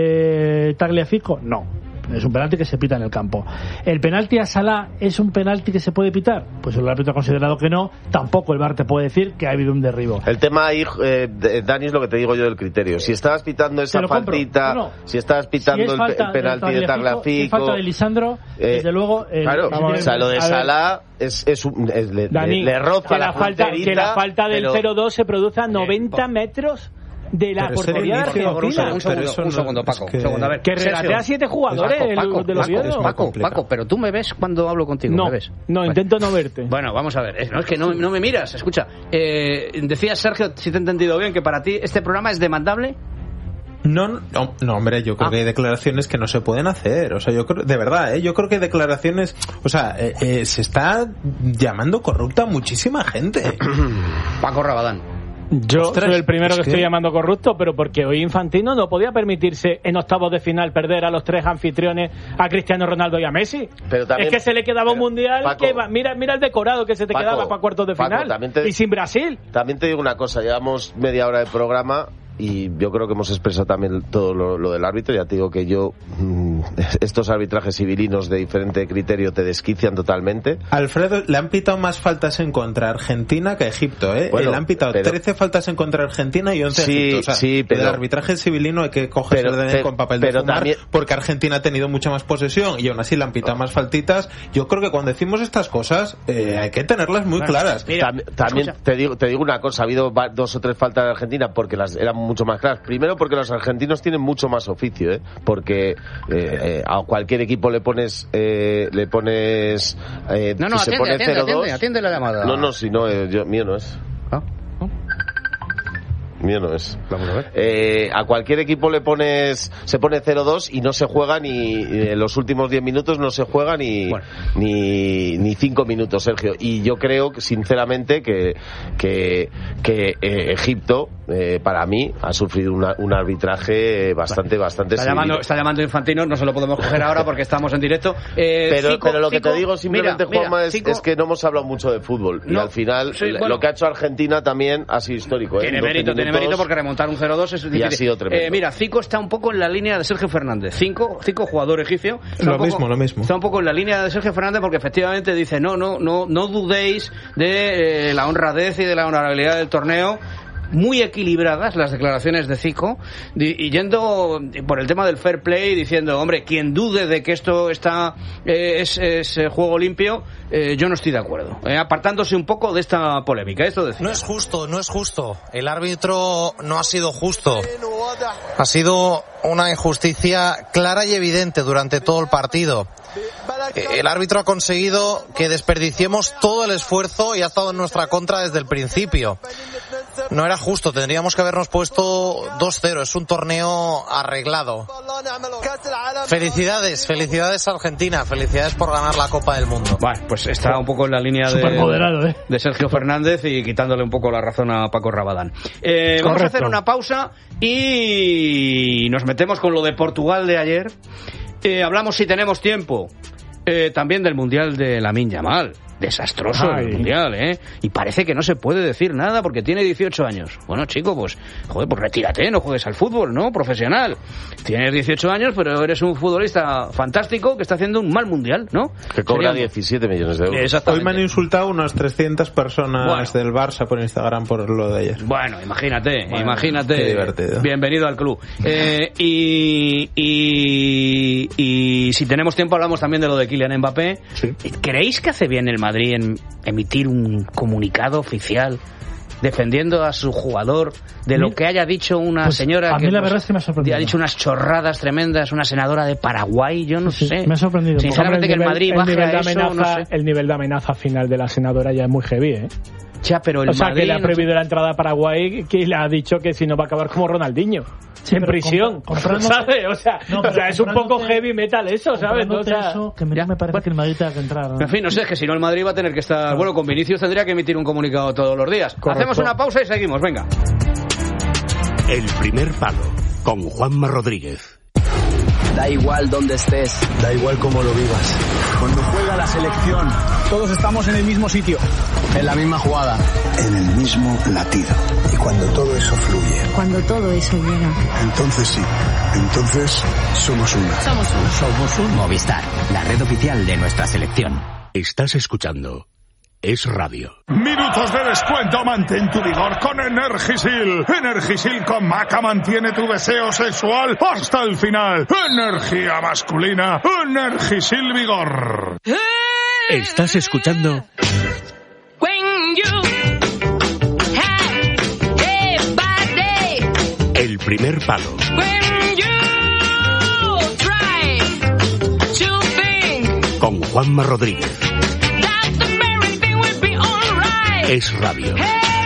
eh, Tagliafico? No. Es un penalti que se pita en el campo. ¿El penalti a Salah es un penalti que se puede pitar? Pues el árbitro ha considerado que no. Tampoco el V A R te puede decir que ha habido un derribo.
El tema ahí, eh, Dani, es lo que te digo yo del criterio. Si estabas pitando esa faltita, no, no. si estabas pitando si el, falta, el penalti de Tagliafico,
si falta de Lisandro, eh, desde luego. Eh,
claro, o sea, lo de Salah es, es, un, es le,
Dani,
le, le roza
la, la falta, que la falta del
pero...
cero dos se produce a noventa metros de la portería de Argentina.
Un segundo, un segundo, Paco.
Que,
un segundo, a ver,
que regatea a siete jugadores
Paco, Paco,
el, de los
Paco, Paco, Paco, pero tú me ves cuando hablo contigo.
No,
¿me ves?
no, bueno. Intento no verte.
Bueno, vamos a ver. Es, no, es que no, no me miras. Escucha, eh, decías, Sergio, si te he entendido bien, que para ti este programa es demandable.
No, no, no, hombre, yo creo ah. que hay declaraciones que no se pueden hacer. O sea, yo creo, de verdad, ¿eh? Yo creo que hay declaraciones, o sea, eh, eh, se está llamando corrupta a muchísima gente.
Paco Rabadán.
Yo
Ostras,
soy el primero que, que estoy
que...
llamando corrupto, pero porque hoy Infantino no podía permitirse en octavos de final perder a los tres anfitriones, a Cristiano Ronaldo y a Messi.
Pero también,
es que se le quedaba
pero,
un mundial
Paco,
que va, mira, mira el decorado que se te
Paco,
quedaba para cuartos de final.
Paco, te,
y sin Brasil.
También te digo una cosa, llevamos media hora de programa y yo creo que hemos expresado también todo lo, lo del árbitro. Ya te digo que yo mmm, estos arbitrajes civilinos de diferente criterio te desquician totalmente.
Alfredo, le han pitado más faltas en contra Argentina que a Egipto, ¿eh? Bueno, le han pitado pero, trece faltas en contra Argentina y once a
sí,
Egipto. O sea,
sí, pero,
el arbitraje civilino hay que cogerse pero, pero, con papel de pero fumar también, porque Argentina ha tenido mucha más posesión y aún así le han pitado más faltitas. Yo creo que cuando decimos estas cosas eh, hay que tenerlas muy claras.
Mira, Tam, también te digo, te digo una cosa, ha habido dos o tres faltas de Argentina porque las eran mucho más claras. Primero porque los argentinos tienen mucho más oficio, ¿eh? Porque eh, eh, a cualquier equipo le pones eh, le pones eh,
no, no,
si
atiende,
se pone
atiende,
cero dos,
atiende, atiende la llamada.
No, no, si no, eh, yo, mío no es.
¿Ah? ¿No?
Mío no es.
Vamos a ver.
Eh, a cualquier equipo le pones, se pone cero dos y no se juega ni en los últimos diez minutos no se juega ni bueno. ni ni cinco minutos, Sergio. Y yo creo que sinceramente que que, que eh, Egipto eh, para mí ha sufrido una, un arbitraje bastante bueno. bastante
está llamando, está llamando Infantino, no se lo podemos coger ahora porque estamos en directo. Eh,
pero,
Zico,
pero lo que
Zico,
te digo simplemente, mira, Juanma, mira, es, Zico, es que no hemos hablado mucho de fútbol no, y al final sí, bueno, lo que ha hecho Argentina también ha sido histórico.
Tiene
¿eh?
mérito, tiene mérito porque remontar un cero dos es difícil.
Y ha sido tremendo.
Eh, mira, Zico está un poco en la línea de Sergio Fernández. Zico, Zico jugador egipcio.
Lo
poco,
mismo, lo mismo.
Está un poco en la línea de Sergio Fernández porque efectivamente dice no, no, no, no dudéis de eh, la honradez y de la honorabilidad del torneo. muy equilibradas las declaraciones de Zico, y yendo por el tema del fair play, diciendo, hombre, quien dude de que esto está eh, es, es eh, juego limpio, eh, yo no estoy de acuerdo. Eh, apartándose un poco de esta polémica. Esto decía.
No es justo, no es justo. El árbitro no ha sido justo. Ha sido una injusticia clara y evidente durante todo el partido. El árbitro ha conseguido que desperdiciemos todo el esfuerzo y ha estado en nuestra contra desde el principio. No era justo, tendríamos que habernos puesto dos cero, es un torneo arreglado. Felicidades, felicidades a Argentina, felicidades por ganar la Copa del Mundo.
Bueno, pues está un poco en la línea de, ¿eh? de Sergio Fernández y quitándole un poco la razón a Paco Rabadán. Eh, vamos a hacer una pausa y nos metemos con lo de Portugal de ayer. Eh, hablamos, si tenemos tiempo, eh, también del Mundial de Lamine Yamal. Desastroso Ay. el Mundial, ¿eh? Y parece que no se puede decir nada porque tiene dieciocho años. Bueno, chico, pues, joder, pues retírate, no juegues al fútbol, ¿no? Profesional. Tienes dieciocho años, pero eres un futbolista fantástico que está haciendo un mal Mundial, ¿no?
Que cobra
Sería...
diecisiete millones de euros.
Hoy me han insultado unas trescientas personas bueno. del Barça por Instagram por lo de ayer.
Bueno, imagínate, bueno, imagínate.
Qué divertido.
Bienvenido al club. Eh, y, y, y si tenemos tiempo hablamos también de lo de Kylian Mbappé.
Sí.
¿Creéis que hace bien el Madrid en emitir un comunicado oficial defendiendo a su jugador de lo que haya dicho una
pues
señora
a mí
que
la verdad es que me ha sorprendido.
Ha dicho unas chorradas tremendas, una senadora de Paraguay, yo no
sí,
sé.
Me ha sorprendido.
Sinceramente, que el Madrid
el
baje
nivel
a
de
eso,
amenaza,
no sé.
El nivel de amenaza final de la senadora ya es muy heavy, ¿eh?
Ya, pero el
o sea,
Madrid
que le ha
no
prohibido
sé.
la entrada a Paraguay, que le ha dicho que si no va a acabar como Ronaldinho. Sí, en prisión, comprando, ¿sabes? O sea, no, o sea es un poco heavy metal eso, ¿sabes?
No,
o sea,
eso, que me, ya, me parece bueno. que el Madrid tenga que entrar. ¿no?
En fin, no sé, es que si no el Madrid va a tener que estar... Claro. Bueno, con Vinicius tendría que emitir un comunicado todos los días. Correcto. Hacemos una pausa y seguimos, venga.
El primer palo, con Juanma Rodríguez.
Da igual dónde estés,
da igual cómo lo vivas.
Cuando juega la selección,
todos estamos en el mismo sitio,
en la misma jugada,
en el mismo latido. Y cuando todo eso fluye,
cuando todo eso llega,
entonces sí, entonces somos uno.
Somos uno.
Somos un Movistar, la red oficial de nuestra selección.
Estás escuchando Es Radio.
Minutos de descuento, mantén tu vigor con Energisil. Energisil con maca mantiene tu deseo sexual hasta el final. Energía masculina, Energisil Vigor.
Estás escuchando El primer palo. Con Juanma Rodríguez. Es Radio.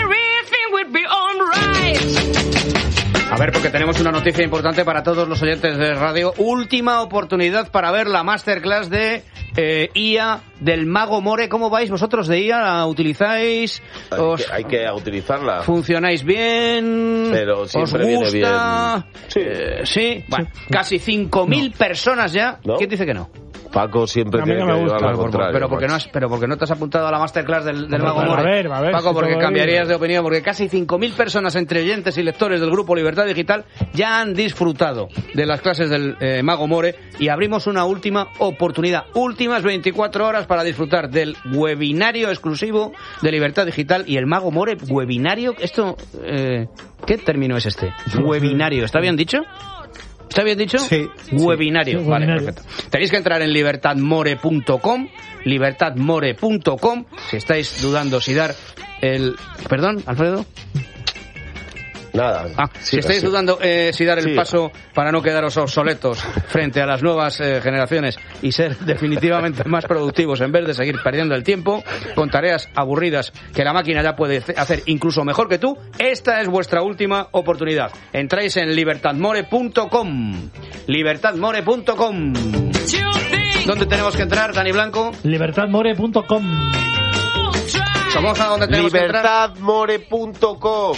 A ver, porque tenemos una noticia importante para todos los oyentes de radio. Última oportunidad para ver la masterclass de eh, I A del Mago More. ¿Cómo vais vosotros de I A? ¿La utilizáis?
Hay, os... que, hay que utilizarla.
¿Funcionáis bien?
Pero siempre
¿os gusta?
viene bien.
Sí. Eh, sí. Bueno, sí. Casi cinco mil no. personas ya. ¿No? ¿Quién dice que no?
Paco siempre tiene que llevar la contraria.
Pero porque no has, pero porque no te has apuntado a la masterclass del, del Mago More.
A ver, a ver,
Paco,
si
porque cambiarías
bien.
de opinión, porque casi cinco mil personas entre oyentes y lectores del grupo Libertad Digital ya han disfrutado de las clases del eh, Mago More y abrimos una última oportunidad, últimas veinticuatro horas para disfrutar del webinario exclusivo de Libertad Digital y el Mago More webinario. Esto, eh, ¿qué término es este? Webinario, ¿está bien dicho? ¿Está bien dicho?
Sí.
Webinario.
Sí,
vale,
webinario.
perfecto. Tenéis que entrar en libertad more punto com, libertad more punto com, si estáis dudando si dar el... ¿Perdón, Alfredo?
Nada.
Ah,
sí,
si estáis
sí.
dudando eh, si dar el
sí.
paso para no quedaros obsoletos frente a las nuevas eh, generaciones y ser definitivamente más productivos en vez de seguir perdiendo el tiempo con tareas aburridas que la máquina ya puede hacer incluso mejor que tú, esta es vuestra última oportunidad. Entráis en libertad more punto com. libertad more punto com. ¿Dónde tenemos que entrar, Dani Blanco?
libertad more punto com.
¿Somos a dónde tenemos que entrar?
libertad more punto com.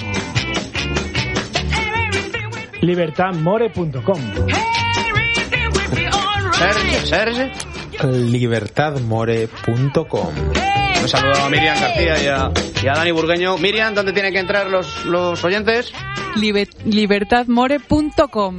libertad more punto com.
Serge, Serge.
libertad more punto com.
Un saludo a Miriam García y a, y a Dani Burgueño. Miriam, ¿dónde tienen que entrar los, los oyentes?
Liber, libertad more punto com.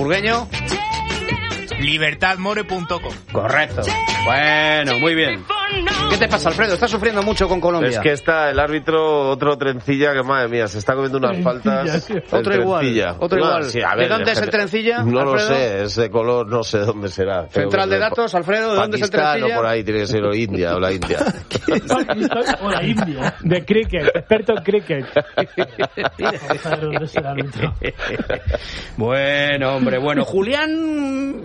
Burgueño.
libertad more punto com.
Correcto. Bueno, muy bien. ¿Qué te pasa, Alfredo? ¿Estás sufriendo mucho con Colombia?
Es que está el árbitro, otro trencilla, que madre mía, se está comiendo unas faltas.
Otro igual. Otro
no,
igual.
Sí, a ver,
¿De dónde es el trencilla,
No
Alfredo?
lo sé, es de color, no sé dónde será.
Central de datos, Alfredo, ¿de dónde es el trencilla?
O por ahí, tiene que ser o India, o la India.
O la India. De cricket, experto en cricket.
Bueno, hombre, bueno. Julián...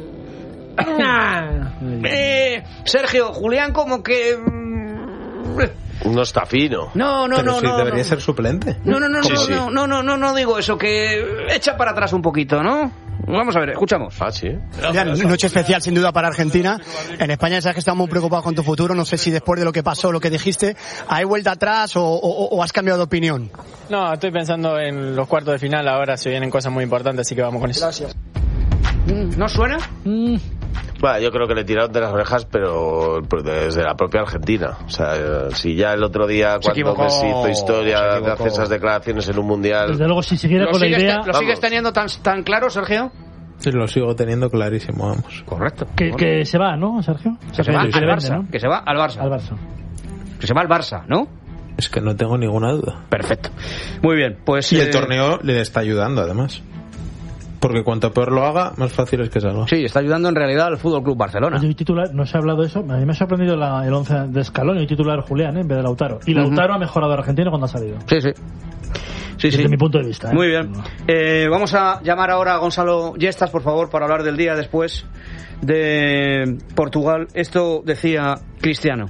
eh, Sergio, Julián como que...
No está fino.
No, no,
Pero
no,
sí,
no.
debería
no.
ser suplente.
No, no, no,
Sí,
no,
sí.
no, no, no, no, no digo eso, que echa para atrás un poquito, ¿no? Vamos a ver, escuchamos.
Ah, sí.
Noche especial sin duda para Argentina. En España sabes que estamos muy preocupados con tu futuro. No sé si después de lo que pasó, lo que dijiste, ¿hay vuelta atrás o, o, o has cambiado de opinión?
No, estoy pensando en los cuartos de final. Ahora se vienen cosas muy importantes, así que vamos con eso.
Gracias.
¿No suena? Mm.
Bueno, yo creo que le tiraron de las orejas, pero desde la propia Argentina. O sea, si ya el otro día, cuando Messi hizo historia de hacer esas declaraciones en un mundial.
Desde luego, si siguiera
¿Lo
con la
sigues,
idea.
¿Lo sigues teniendo tan, tan claro, Sergio?
Sí, lo sigo teniendo clarísimo, vamos.
Correcto.
Que, que se va, ¿no, Sergio?
Que se va al
vende,
Barça.
¿no?
Que se va al Barça.
Al Barça.
Que se va al Barça, ¿no?
Es que no tengo ninguna duda.
Perfecto. Muy bien, pues...
Y
eh...
el torneo le está ayudando, además. Porque cuanto peor lo haga, más fácil es que salga.
Sí, está ayudando en realidad al Fútbol Club Barcelona.
Hoy titular, no se ha hablado de eso. A mí me ha sorprendido la, el once de Scaloni, hoy titular Julián, ¿eh? En vez de Lautaro. Y Lautaro uh-huh. ha mejorado a Argentina cuando ha salido.
Sí, sí. Sí,
Desde
sí.
mi punto de vista. ¿eh?
Muy bien. Eh, vamos a llamar ahora a Gonzalo Yestas, por favor, para hablar del día después de Portugal. Esto decía Cristiano.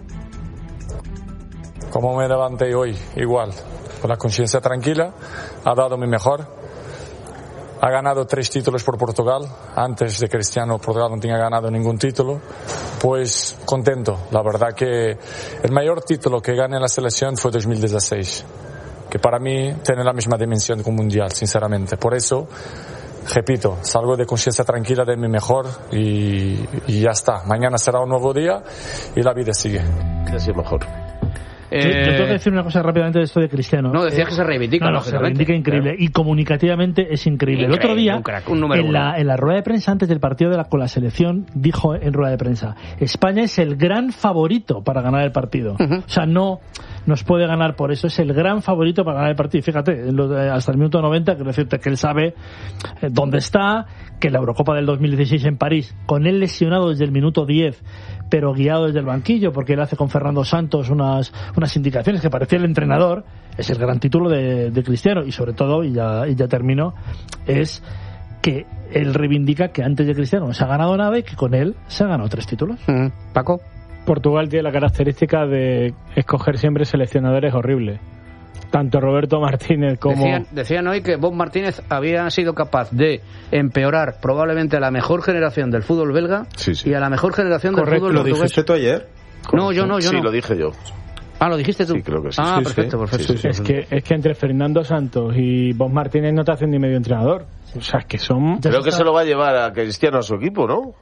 Como me levanté hoy, igual, con la conciencia tranquila, ha dado mi mejor. Ha ganado tres títulos por Portugal. Antes de Cristiano, Portugal no tenía ganado ningún título. Pues contento. La verdad que el mayor título que gané en la selección fue dos mil dieciséis. Que para mí tiene la misma dimensión que un mundial, sinceramente. Por eso, repito, salgo de conciencia tranquila de mi mejor y, y ya está. Mañana será un nuevo día y la vida sigue.
Casi mejor.
Yo, yo tengo que decir una cosa rápidamente de esto de Cristiano.
No, decías que se reivindica.
No, no, se reivindica increíble. Claro. Y comunicativamente es increíble. increíble. El otro día,
un crack, un número
en, la, en la rueda de prensa antes del partido de la, con la selección, dijo en rueda de prensa, España es el gran favorito para ganar el partido. Uh-huh. O sea, no nos puede ganar por eso. Es el gran favorito para ganar el partido. Y fíjate, hasta el minuto noventa, quiero decirte que él sabe dónde está, que la Eurocopa del dos mil dieciséis en París, con él lesionado desde el minuto diez, pero guiado desde el banquillo, porque él hace con Fernando Santos unas, unas indicaciones que parecía el entrenador, es el gran título de, de Cristiano. Y sobre todo, y ya, y ya termino, es que él reivindica que antes de Cristiano no se ha ganado nada y que con él se ha ganado tres títulos.
Mm, Paco.
Portugal tiene la característica de escoger siempre seleccionadores horribles. Tanto Roberto Martínez como...
Decían, decían hoy que Bob Martínez había sido capaz de empeorar probablemente a la mejor generación del fútbol belga sí, sí. y a la mejor generación
Correcto,
del fútbol portugués.
¿Lo dijiste tú ayer?
No, yo no, yo
sí,
no.
Sí, lo dije yo.
Ah, ¿lo dijiste tú?
Sí, creo que sí.
Ah,
sí,
perfecto,
sí.
perfecto.
Sí, sí,
es,
sí.
que, es que entre Fernando Santos y Bob Martínez no te hacen ni medio entrenador. O sea, es que son...
Creo que se lo va a llevar a Cristiano a su equipo, ¿no?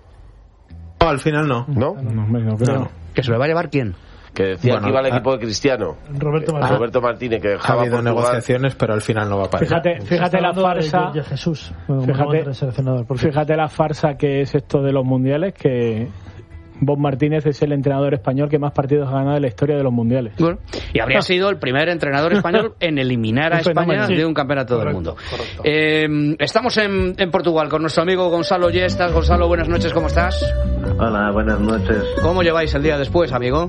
No, al final no.
¿No?
No, no, no, creo.
no. ¿Que se lo va a llevar quién?
Que decía bueno, que iba al equipo de Cristiano.
Roberto Martínez.
Ah, Roberto Martínez, que dejaba
ha habido
Portugal.
negociaciones, pero al final no va para
Fíjate,
allá.
fíjate la farsa.
De Jesús.
Fíjate, fíjate la farsa que es esto de los mundiales, que Bob Martínez es el entrenador español que más partidos ha ganado en la historia de los mundiales.
Bueno, y habría sido el primer entrenador español en eliminar a España sí. de un campeonato correcto, del mundo. Eh, estamos en, en Portugal con nuestro amigo Gonzalo Yestas. Gonzalo, buenas noches, ¿cómo estás?
Hola, buenas noches.
¿Cómo lleváis el día después, amigo?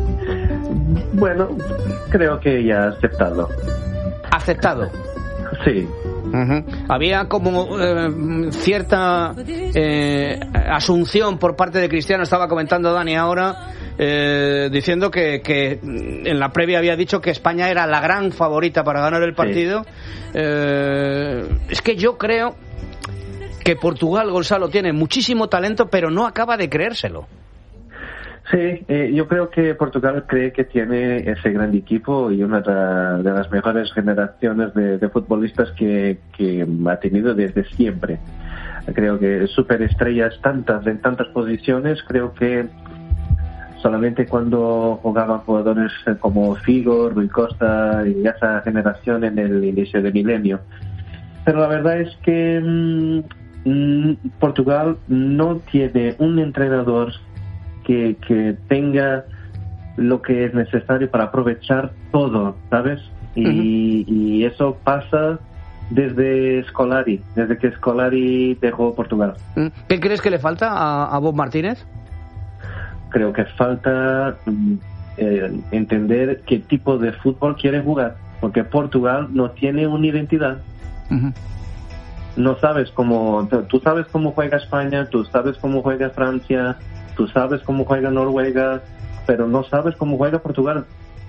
Bueno, creo que ya aceptado.
¿Aceptado?
Sí.
Uh-huh. Había como eh, cierta eh, asunción por parte de Cristiano, estaba comentando Dani ahora, eh, diciendo que, que en la previa había dicho que España era la gran favorita para ganar el partido. Sí. Eh, es que yo creo que Portugal, Gonzalo, tiene muchísimo talento, pero no acaba de creérselo.
Sí, eh, yo creo que Portugal cree que tiene ese gran equipo y una de las mejores generaciones de, de futbolistas que, que ha tenido desde siempre. Creo que superestrellas tantas en tantas posiciones, creo que solamente cuando jugaban jugadores como Figo, Rui Costa y esa generación en el inicio del milenio. Pero la verdad es que mmm, Portugal no tiene un entrenador Que, que tenga lo que es necesario para aprovechar todo, ¿sabes? Y, uh-huh. y eso pasa desde Scolari, desde que Scolari dejó Portugal.
¿Qué crees que le falta a, a Bob Martínez?
Creo que falta eh, entender qué tipo de fútbol quiere jugar, porque Portugal no tiene una identidad. Uh-huh. No sabes cómo, tú sabes cómo juega España, tú sabes cómo juega Francia, tú sabes cómo juega Noruega, pero no sabes cómo juega Portugal.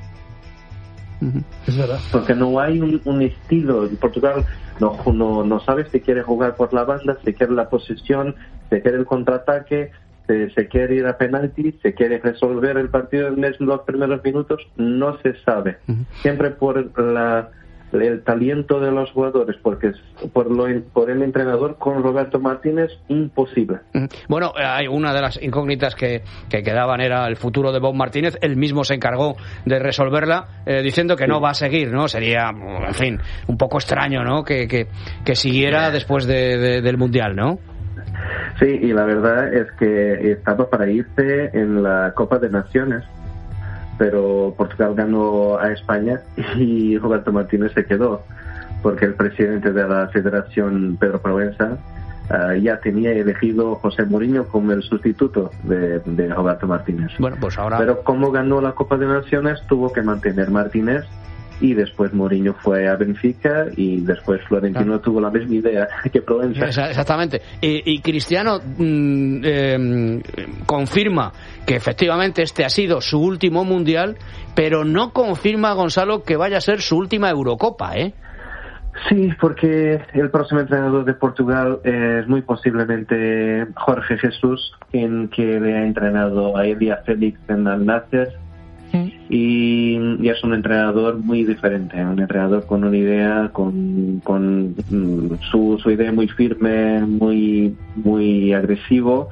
Uh-huh. Es verdad.
Porque no hay un, un estilo. Portugal no, no, no sabe si quiere jugar por la banda, si quiere la posesión, si quiere el contraataque, si, si quiere ir a penalti, si quiere resolver el partido en los primeros minutos. No se sabe. Uh-huh. Siempre por la el talento de los jugadores, porque por lo por el entrenador con Roberto Martínez imposible.
Bueno, hay una de las incógnitas que, que quedaban era el futuro de Bob Martínez. Él mismo se encargó de resolverla, eh, diciendo que sí. no va a seguir, ¿no? Sería, en fin, un poco extraño, ¿no? Que, que, que siguiera después de, de, del Mundial, ¿no?
Sí, y la verdad es que estaba para irse en la Copa de Naciones, pero Portugal ganó a España y Roberto Martínez se quedó, porque el presidente de la Federación, Pedro Proença, uh, ya tenía elegido a José Mourinho como el sustituto de, de Roberto Martínez.
Bueno, pues ahora...
Pero como ganó la Copa de Naciones, tuvo que mantener Martínez, y después Mourinho fue a Benfica y después Florentino ah. tuvo la misma idea que Proença.
Exactamente. Y, y Cristiano mmm, eh, confirma que efectivamente este ha sido su último Mundial, pero no confirma, Gonzalo, que vaya a ser su última Eurocopa, ¿eh?
Sí, porque el próximo entrenador de Portugal es muy posiblemente Jorge Jesús, quien que le ha entrenado a Elia Félix en Al Nassr. Y, y es un entrenador muy diferente, un entrenador con una idea, con, con su, su idea muy firme, muy, muy agresivo,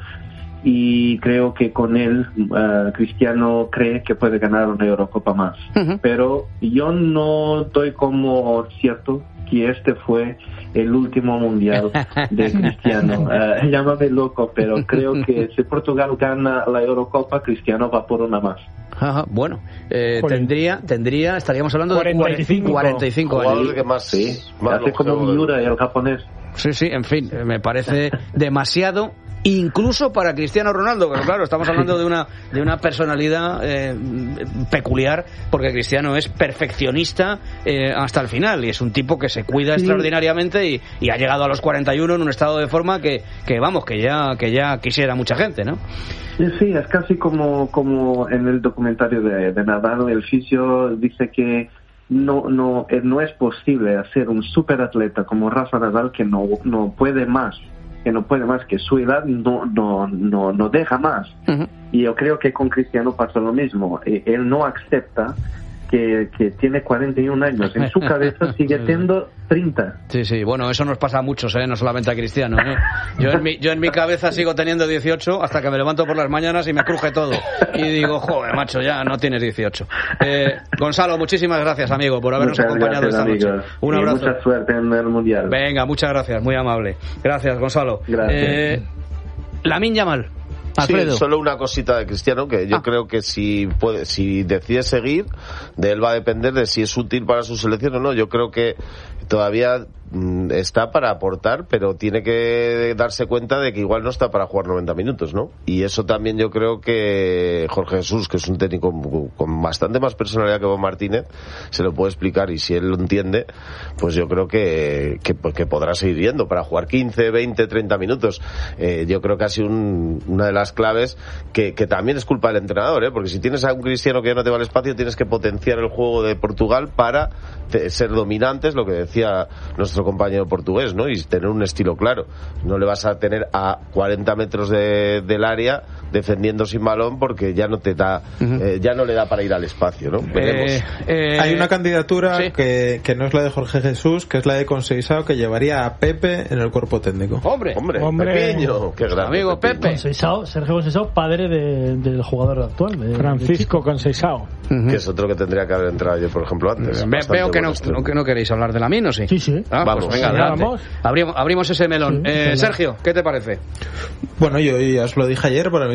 y creo que con él uh, Cristiano cree que puede ganar una Eurocopa más. Uh-huh. Pero yo no doy como cierto que este fue el último mundial de Cristiano. Uh, llámame loco, pero creo que si Portugal gana la Eurocopa, Cristiano va por una más.
Ajá, bueno, eh, tendría, tendría, estaríamos hablando de cuarenta y cinco, cuarenta y cinco años.
Que más, sí, más
hace como Miura y el japonés.
Sí, sí, en fin, me parece demasiado, incluso para Cristiano Ronaldo, pero claro, estamos hablando de una de una personalidad eh, peculiar, porque Cristiano es perfeccionista eh, hasta el final, y es un tipo que se cuida sí. extraordinariamente y, y ha llegado a los cuarenta y uno en un estado de forma que, que vamos, que ya que ya quisiera mucha gente, ¿no?
Sí, es casi como como en el documentario de, de Nadal, el fisio dice que no no no es posible hacer un superatleta como Rafa Nadal que no no puede más. que no puede más, que su edad no no no no deja más. Uh-huh. Y yo creo que con Cristiano pasa lo mismo. Él no acepta que, que tiene cuarenta y un años. En su cabeza sigue teniendo treinta.
Sí, sí. Bueno, eso nos pasa a muchos, ¿eh? No solamente a Cristiano, ¿eh? Yo en mi, yo en mi cabeza sigo teniendo dieciocho hasta que me levanto por las mañanas y me cruje todo. Y digo, joder, macho, ya no tienes dieciocho. Eh, Gonzalo, muchísimas gracias, amigo, por habernos muchas acompañado gracias, esta amigos. noche. Un abrazo.
Y mucha suerte en el Mundial.
Venga, muchas gracias, muy amable. Gracias, Gonzalo.
Gracias.
Eh, Lamine Yamal. Alfredo.
Sí, solo una cosita de Cristiano, que yo ah. creo que si puede, si decide seguir, de él va a depender de si es útil para su selección o no. Yo creo que todavía mm, está para aportar, pero tiene que darse cuenta de que igual no está para jugar noventa minutos, ¿no? Y eso también yo creo que Jorge Jesús, que es un técnico con bastante más personalidad que Bob Martínez, se lo puede explicar, y si él lo entiende, pues yo creo que, que, que podrá seguir yendo para jugar quince, veinte, treinta minutos. Eh, yo creo que ha sido un, una de las claves que, que también es culpa del entrenador, ¿eh? Porque si tienes a un Cristiano que ya no te va al espacio, tienes que potenciar el juego de Portugal para te, ser dominantes, lo que decía nuestro compañero portugués, ¿no? Y tener un estilo claro. No le vas a tener a cuarenta metros de, del área defendiendo sin balón, porque ya no te da, uh-huh. eh, ya no le da para ir al espacio, ¿no? Veremos.
Eh, eh, Hay una candidatura ¿sí? que, que no es la de Jorge Jesús, que es la de Conceição, que llevaría a Pepe en el cuerpo técnico.
Hombre,
hombre,
hombre
pequeño, qué grande,
amigo Pepe.
Conceição, Sergio Conceição, padre de, del jugador actual, de,
Francisco Conceição,
uh-huh. que es otro que tendría que haber entrado yo, por ejemplo, antes.
Ve, veo que no, no, que no queréis hablar de Lamine, ¿o sí?
Sí, sí.
Ah,
vamos,
pues venga, adelante. Abrimos, abrimos ese melón. Sí, eh, Sergio, ¿qué te parece?
Bueno, yo ya os lo dije ayer, para mí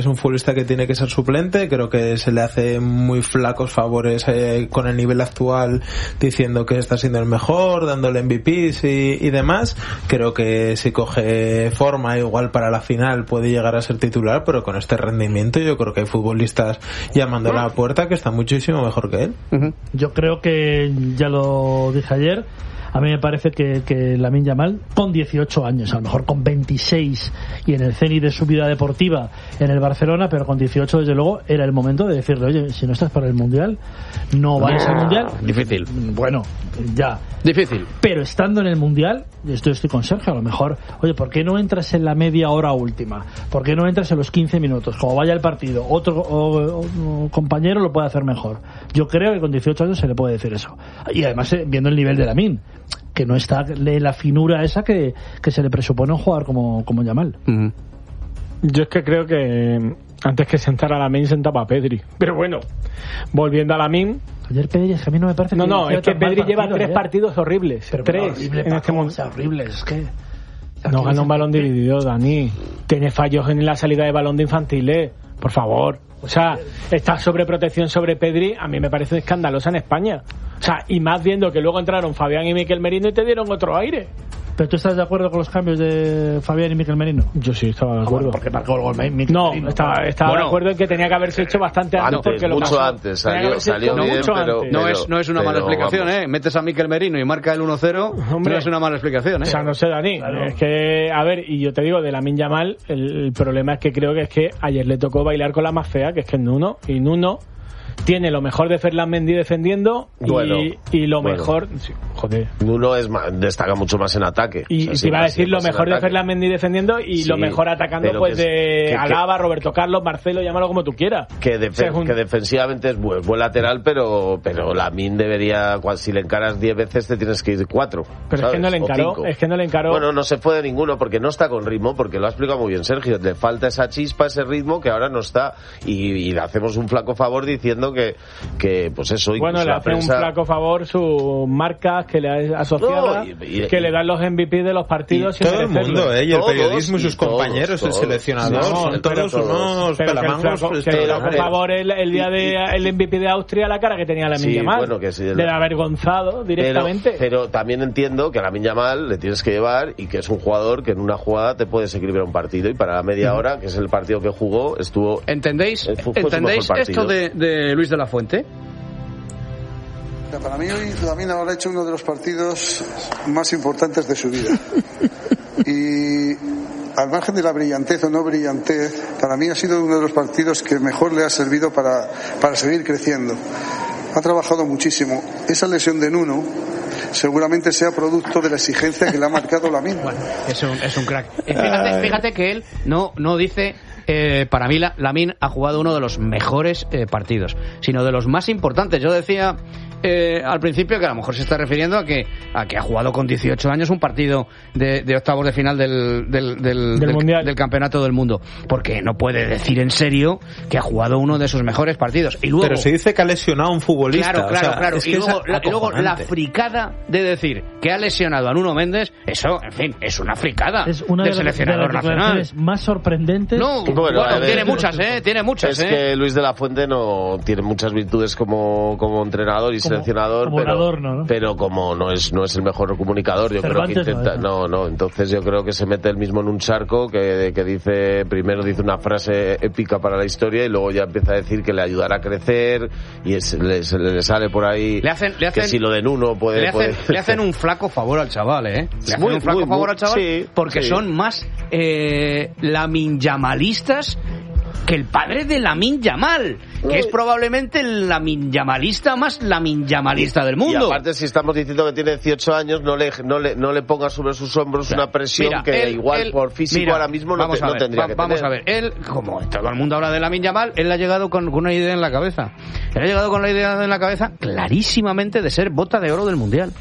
es un futbolista que tiene que ser suplente. Creo que se le hace muy flacos favores eh, con el nivel actual, diciendo que está siendo el mejor, dándole M V Pes y, y demás. Creo que si coge forma, igual para la final puede llegar a ser titular, pero con este rendimiento yo creo que hay futbolistas llamándole a la puerta que están muchísimo mejor que él.
Uh-huh. Yo creo que, ya lo dije ayer, a mí me parece que, que Lamine Yamal, con dieciocho años, a lo mejor con veintiséis y en el cenit de su vida deportiva en el Barcelona, pero con dieciocho desde luego era el momento de decirle, oye, si no estás para el Mundial, no vayas al Mundial.
Difícil.
Bueno, ya.
Difícil.
Pero estando en el Mundial, esto estoy con Sergio, a lo mejor, oye, ¿por qué no entras en la media hora última? ¿Por qué no entras en los quince minutos? Como vaya el partido, otro o, o, compañero lo puede hacer mejor. Yo creo que con dieciocho años se le puede decir eso. Y además, eh, viendo el nivel de Lamine, que no está de la finura esa que, que se le presupone a un jugador como, como Yamal.
Uh-huh. Yo es que creo que antes que sentar a Lamine sentaba a Pedri. Pero bueno, volviendo a Lamine,
ayer Pedri, es que a mí no me parece.
No,
que
no, es que Pedri lleva
partido,
tres
ayer.
partidos horribles.
Pero
tres
horrible,
en este momento.
Horribles, es que.
No gana un balón dividido, Dani. Tiene fallos en la salida de balón de infantiles. Por favor. O sea, esta sobreprotección sobre Pedri a mí me parece escandalosa en España. O sea, y más viendo que luego entraron Fabián y Miquel Merino y te dieron otro aire.
¿Pero tú estás de acuerdo con los cambios de Fabián y Miquel Merino?
Yo sí, estaba de acuerdo.
Ah, bueno, porque marcó el gol Miquel
No,
Merino,
estaba, estaba
bueno,
de acuerdo en que tenía que haberse hecho bastante antes.
Antes,
porque lo
mucho
pasó.
antes. Salió, salió bien,
mucho
pero,
antes.
No es, no es una
pero,
mala explicación,
vamos.
¿eh? Metes a Miquel Merino y marca el uno cero,
Hombre,
no es una mala explicación, ¿eh?
O sea, no sé, Dani. Claro. Es que, a ver, y yo te digo, de Lamine Yamal, el, el problema es que creo que es que ayer le tocó bailar con la más fea, que es que es Nuno, y Nuno tiene lo mejor de Ferland Mendy defendiendo y,
bueno,
y lo
bueno.
mejor, sí, joder,
Nuno es más, destaca mucho más en ataque.
y,
o sea,
y
sí,
te iba a decir lo
más en
mejor de
ataque.
Ferland Mendy defendiendo y
Sí,
lo mejor atacando pues
que,
de
que,
Alaba, Roberto Carlos, Marcelo, llámalo como tú quieras.
Que, defen-
Según...
que defensivamente es buen, buen lateral, pero pero Lamine debería, si le encaras diez veces te tienes que ir cuatro.
Pero
¿sabes?
es que no le
O
encaró,
cinco.
es que no le encaró.
Bueno, no se fue de ninguno porque no está con ritmo, porque lo ha explicado muy bien Sergio. Le falta esa chispa, ese ritmo que ahora no está. Y, y le hacemos un flaco favor diciendo que, que pues eso.
Bueno, le
la
hace
prensa...
un flaco favor sus marcas que le ha asociado,
No, y, y,
que le dan los M V P de los partidos.
Y todo el mundo, ¿eh? Y el
todos,
periodismo y sus
todos,
compañeros,
todos,
el seleccionador,
no,
son todos
todos.
unos
pero
pelamangos.
que el flaco, que el flaco favor el, el día de el M V P de Austria, la cara que tenía Lamine
Sí,
Yamal,
bueno, que sí,
de avergonzado directamente.
Pero, pero también entiendo que a Lamine Yamal le tienes que llevar y que es un jugador que en una jugada te puedes equilibrar un partido, y para la media
Uh-huh.
hora, que es el partido que jugó, estuvo...
¿Entendéis,
fue- fue su
¿entendéis
mejor
esto
partido.
de, de Luis de la Fuente?
Para mí hoy Lamine habrá hecho uno de los partidos más importantes de su vida. Y al margen de la brillantez o no brillantez, para mí ha sido uno de los partidos que mejor le ha servido para, para seguir creciendo. Ha trabajado muchísimo. Esa lesión de Nuno seguramente sea producto de la exigencia que le ha marcado Lamine.
Bueno, es un, es un crack. Eh, Fíjate, fíjate que él no, no dice... Eh, para mí la, Lamine ha jugado uno de los mejores eh, partidos, sino de los más importantes. Yo decía eh, al principio que a lo mejor se está refiriendo a que a que ha jugado con dieciocho años un partido de, de octavos de final del, del, del, del,
mundial.
del campeonato del mundo, porque no puede decir en serio que ha jugado uno de sus mejores partidos. Y luego,
pero se dice que ha lesionado a un futbolista.
claro, claro,
o sea,
claro.
es
Y
que
luego,
es
la, y luego la
acojonante.
fricada de decir que ha lesionado a Nuno Méndez, eso, en fin, es una fricada
Es una
del
de, las- de
seleccionador
las
nacional.
declaraciones más sorprendentes.
No,
que-
Bueno,
bueno,
a ver,
tiene muchas, ¿eh? Tiene muchas,
Es
¿eh?
que Luis de la Fuente no tiene muchas virtudes como, como entrenador y
Como-
seleccionador,
como
pero,
orador, ¿no?
pero como no es no es el mejor comunicador, yo
Cervantes
creo que intenta,
no,
no, no, entonces yo creo que se mete él mismo en un charco que, que dice, primero dice una frase épica para la historia y luego ya empieza a decir que le ayudará a crecer y es, le, se le sale por ahí
Le hacen, le hacen,
que si lo de Nuno puede...
le, hacen,
puede...
le hacen un flaco favor al chaval, ¿eh? Le hacen
Muy,
un flaco
muy,
favor
muy,
al chaval
sí,
porque
sí.
son más eh, laminyamalistas que el padre de Lamine Yamal, que es probablemente el laminyamalista más laminyamalista del mundo.
Y aparte, si estamos diciendo que tiene dieciocho años, no le, no le, no le ponga sobre sus hombros una presión
Mira,
que
él-
igual
él-
por físico
mira,
ahora mismo no,
vamos
te-
a
no
ver,
tendría
va-
que
vamos
tener.
a ver, él, como todo el mundo habla de Lamine Yamal, él ha llegado con, con una idea en la cabeza. Él ha llegado con la idea en la cabeza clarísimamente de ser bota de oro del Mundial.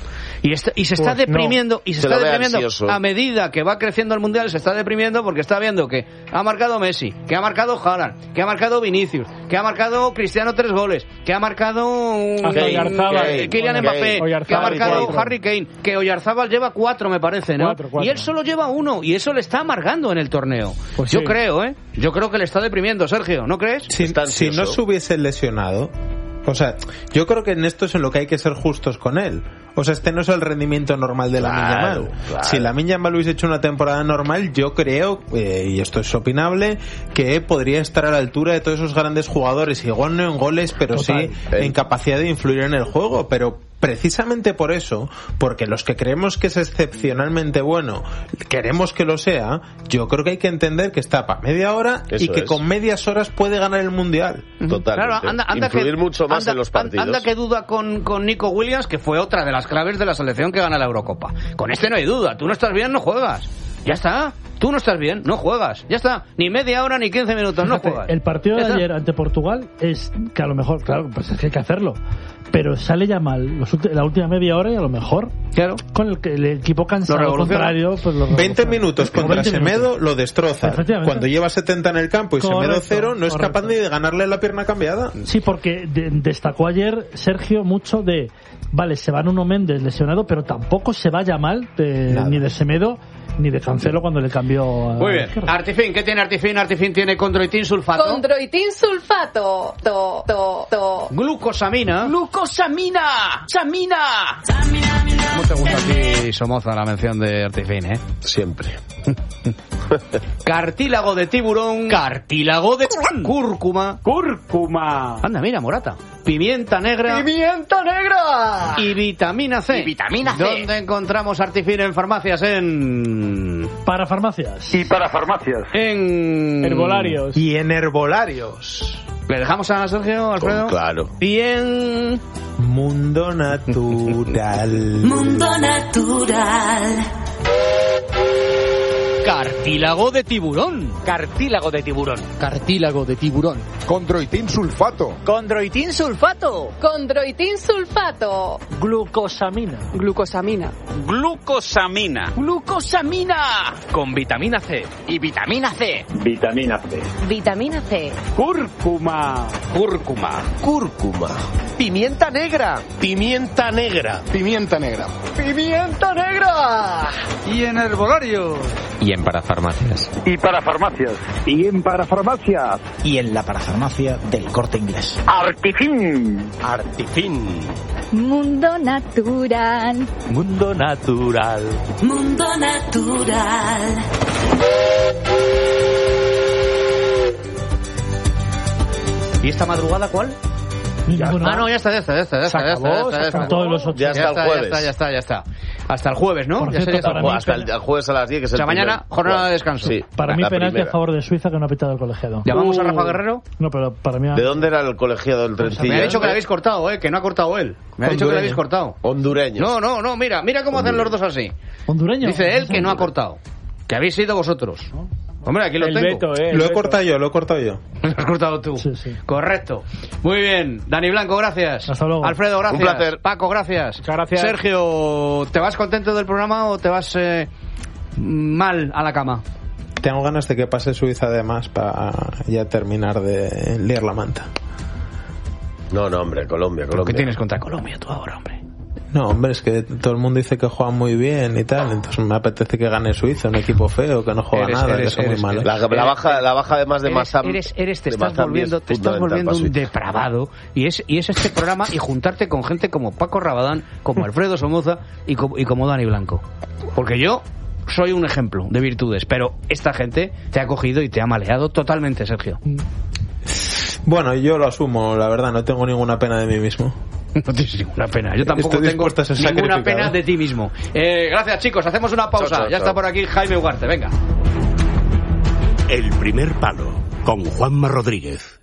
Y, está, y se está
Pues
deprimiendo,
no.
y se,
Se
está
lo ve
deprimiendo
ansioso.
a medida que va creciendo el Mundial, se está deprimiendo porque está viendo que ha marcado Messi, que ha marcado Haaland, que ha marcado Vinicius, que ha marcado Cristiano tres goles, que ha marcado un,
Hasta Oyarzábal.
eh, Kylian
Kane.
Mbappé,
Oyarzábal
que ha marcado
cuatro.
Harry Kane, que Oyarzábal lleva cuatro, me parece, ¿no?
Cuatro, cuatro.
Y él solo lleva uno, y eso le está amargando en el torneo.
Pues
Yo
sí.
creo, ¿eh? Yo creo que le está deprimiendo, Sergio, ¿no crees?
Si,
Está
si no
ansioso.
se hubiese lesionado, o sea, yo creo que en esto es en lo que hay que ser justos con él. O sea, este no es el rendimiento normal de
Claro,
Lamine Yamal.
claro.
Si Lamine Yamal hubiese hecho una temporada normal, yo creo, eh, y esto es opinable, que podría estar a la altura de todos esos grandes jugadores. Igual no en goles, pero
Total.
sí en capacidad de influir en el juego. Pero precisamente por eso, porque los que creemos que es excepcionalmente bueno, queremos que lo sea, yo creo que hay que entender que está para media hora
Eso
y que
es.
con medias horas puede ganar el Mundial.
Totalmente.
Claro, anda, anda
Influir
que,
mucho más
anda-
en los partidos.
Anda que duda con, con Nico Williams, que fue otra de las claves de la selección que gana la Eurocopa. Con este no hay duda. Tú no estás bien, no juegas. Ya está. Tú no estás bien, no juegas. Ya está. Ni media hora ni quince minutos, no
Fíjate,
juegas.
el partido de
Ya está.
ayer ante Portugal es que a lo mejor, claro, pues es que hay que hacerlo. Pero sale ya mal los ulti- la última media hora y a lo mejor
Claro.
con el, que- el equipo cansado
Lo revoluciona.
contrario, pues lo
veinte
revoluciona.
minutos
O
contra
veinte
Semedo
minutos.
lo destroza.
Efectivamente.
Cuando lleva setenta en el campo y Semedo
Correcto,
cero, no es
correcto.
capaz ni de ganarle la pierna cambiada.
Sí, porque de- destacó ayer Sergio mucho de, vale, se va Nuno Méndez lesionado, pero tampoco se vaya mal de-
Nada.
ni de Semedo ni de Cancelo cuando le cambió a
Muy bien.
la izquierda.
Artifin, ¿qué tiene Artifin? Artifin tiene condroitin sulfato.
Condroitin sulfato. To, to, to.
Glucosamina.
Glucosamina. Samina.
¿Cómo te gusta a ti, Somoza, la mención de Artifin, eh?
Siempre.
Cartílago de tiburón. Cartílago de cúrcuma.
Cúrcuma.
Anda, mira, Morata. Pimienta negra.
Pimienta negra.
Y vitamina C.
Y vitamina C.
¿Dónde encontramos Artifin en farmacias? En...
Para farmacias.
Y para farmacias.
En...
Herbolarios.
Y en herbolarios.
¿Le dejamos a Sergio, Alfredo?
Claro.
Y en...
Mundo natural.
Mundo natural.
Cartílago de tiburón.
Cartílago de tiburón.
Cartílago de tiburón.
Condroitin sulfato.
Condroitin sulfato.
Condroitin sulfato.
Glucosamina.
Glucosamina.
Glucosamina.
Glucosamina.
Con vitamina C.
Y vitamina C.
Vitamina C.
Vitamina C.
Cúrcuma.
Cúrcuma.
Cúrcuma.
Pimienta negra.
Pimienta negra.
Pimienta negra.
Pimienta negra.
Y en herbolarios.
Y en parafarmacias.
Y para farmacias. Y en para farmacias.
Y en la parafarmacia del Corte Inglés.
Artifin.
Artifin.
Mundo natural.
Mundo natural.
Mundo natural.
¿Y esta madrugada cuál?
Ninguno.
Ah, no, ya está, ya está, ya está. Ya
Se
está, ya
acabó,
está, ya
se
está, ya
acabó.
está.
Todos los ocho.
Ya está el
ya
jueves.
está, ya está, ya está. Hasta el jueves, ¿no?
Por
Ya
cierto,
sería
para
hasta-
mí-
Hasta el, el jueves a las diez, que es
O
el
sea, mañana,
primer-
jornada de descanso.
Sí,
Para mí
la
penalti
primera.
a favor de Suiza que no ha pitado el colegiado.
¿Llamamos a
Uh.
Rafa Guerrero?
No, pero para mí...
¿De dónde era el colegiado del Trencilla?
Me ha dicho que le habéis cortado, ¿eh? Que no ha cortado él. Me ha dicho que le habéis cortado.
Hondureños.
No, no, no, mira, mira cómo hacen los dos así.
Hondureño.
Dice él que no ha cortado. Que habéis sido vosotros. Hombre, aquí lo
El
tengo.
veto, eh. el
Lo he
veto.
cortado yo, lo he cortado yo.
Lo has cortado tú.
Sí, sí.
Correcto. Muy bien. Dani Blanco, gracias.
Hasta luego.
Alfredo, gracias.
Un placer.
Paco, gracias.
Muchas gracias.
Sergio, ¿te vas contento del programa o te vas eh, mal a la cama?
Tengo ganas de que pase Suiza además para ya terminar de liar la manta.
No, no, hombre, Colombia, Colombia.
¿Qué tienes contra Colombia tú ahora, hombre?
No, hombre, es que todo el mundo dice que juega muy bien y tal, entonces me apetece que gane Suiza, un equipo feo, que no juega
Eres-
nada,
eres-
que son
eres-
muy malos.
La, la baja, la baja además de
Eres,
Massam.
eres, eres- te
de
estás
Massam
volviendo,
es
te estás
fundamental
volviendo
para
un
Suiza.
depravado y es, y es este programa y juntarte con gente como Paco Rabadán, como Alfredo Somoza y como, y como Dani Blanco. Porque yo soy un ejemplo de virtudes, pero esta gente te ha cogido y te ha maleado totalmente, Sergio.
Bueno, yo lo asumo, la verdad, no tengo ninguna pena de mí mismo.
No tienes ninguna pena. Yo tampoco
Estoy
tengo
dispuesto a ser
ninguna
sacrificado.
pena de ti mismo. Eh, gracias, chicos. Hacemos una pausa.
Chao, chao,
ya
chao.
está por aquí Jaime Ugarte. Venga.
El primer palo con Juanma Rodríguez.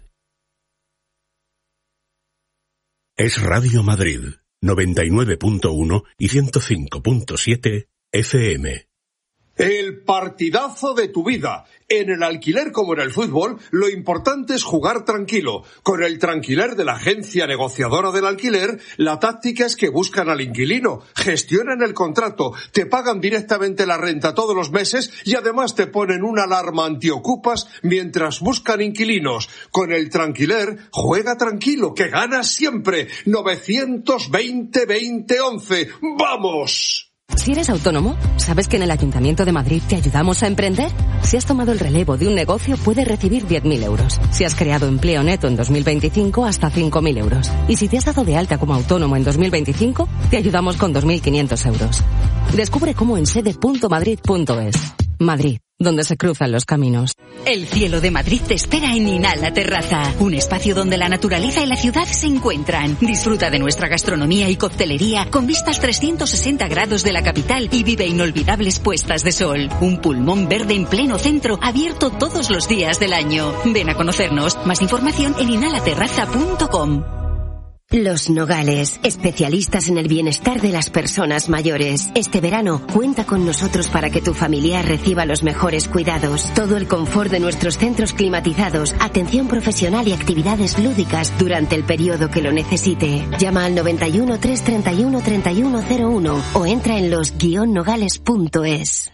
Es Radio Madrid, noventa y nueve punto uno y ciento cinco punto siete F M.
El partidazo de tu vida. En el alquiler como en el fútbol, lo importante es jugar tranquilo. Con el Tranquiler de la agencia negociadora del alquiler, la táctica es que buscan al inquilino, gestionan el contrato, te pagan directamente la renta todos los meses y además te ponen una alarma antiocupas mientras buscan inquilinos. Con el Tranquiler, juega tranquilo, que ganas siempre. novecientos veinte veinte once. ¡Vamos!
Si eres autónomo, ¿sabes que en el Ayuntamiento de Madrid te ayudamos a emprender? Si has tomado el relevo de un negocio, puedes recibir diez mil euros. Si has creado empleo neto en dos mil veinticinco, hasta cinco mil euros. Y si te has dado de alta como autónomo en dos mil veinticinco, te ayudamos con dos mil quinientos euros. Descubre cómo en sede punto madrid punto es. Madrid, donde se cruzan los caminos.
El cielo de Madrid te espera en Inhala Terraza, un espacio donde la naturaleza y la ciudad se encuentran. Disfruta de nuestra gastronomía y coctelería con vistas trescientos sesenta grados de la capital y vive inolvidables puestas de sol. Un pulmón verde en pleno centro, abierto todos los días del año. Ven a conocernos. Más información en inhala terraza punto com.
Los Nogales, especialistas en el bienestar de las personas mayores. Este verano, cuenta con nosotros para que tu familiar reciba los mejores cuidados. Todo el confort de nuestros centros climatizados, atención profesional y actividades lúdicas durante el periodo que lo necesite. Llama al noventa y uno, trescientos treinta y uno, treinta y uno cero uno o entra en los guion nogales punto es.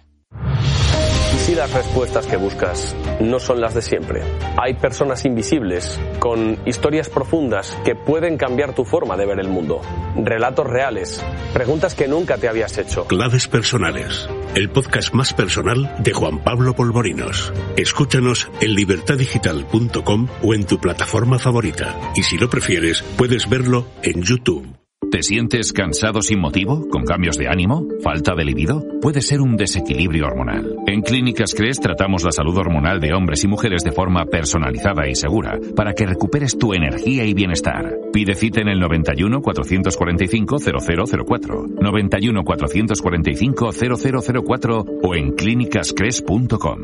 ¿Y si las respuestas que buscas no son las de siempre? Hay personas invisibles con historias profundas que pueden cambiar tu forma de ver el mundo. Relatos reales, preguntas que nunca te habías hecho.
Claves personales, el podcast más personal de Juan Pablo Polvorinos. Escúchanos en libertad digital punto com o en tu plataforma favorita. Y si lo prefieres, puedes verlo en YouTube.
¿Te sientes cansado sin motivo? ¿Con cambios de ánimo? ¿Falta de libido? Puede ser un desequilibrio hormonal. En Clínicas Cres tratamos la salud hormonal de hombres y mujeres de forma personalizada y segura para que recuperes tu energía y bienestar. Pide cita en el noventa y uno, cuatrocientos cuarenta y cinco, cero cero cero cuatro, noventa y uno, cuatrocientos cuarenta y cinco, cero cero cero cuatro o en clínicas cres punto com.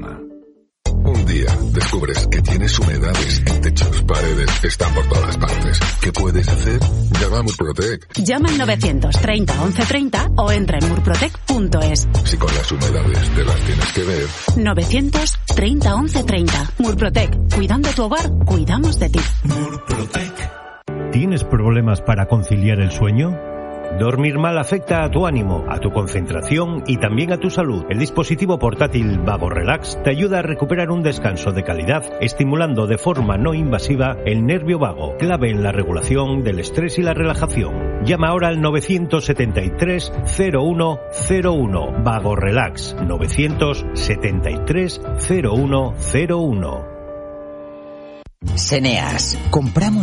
Un día descubres que tienes humedades en techos, paredes, están por todas partes. ¿Qué puedes hacer? Llama a Murprotec.
Llama al novecientos treinta once treinta o entra en murprotec punto es.
Si con las humedades te las tienes que ver.
novecientos treinta once treinta. Murprotec. Cuidando tu hogar, cuidamos de ti.
Murprotec. ¿Tienes problemas para conciliar el sueño? Dormir mal afecta a tu ánimo, a tu concentración y también a tu salud. El dispositivo portátil Vago Relax te ayuda a recuperar un descanso de calidad, estimulando de forma no invasiva el nervio vago, clave en la regulación del estrés y la relajación. Llama ahora al novecientos setenta y tres, cero uno cero uno. Vago Relax, novecientos setenta y tres, cero uno cero uno.
Seneas. Compramos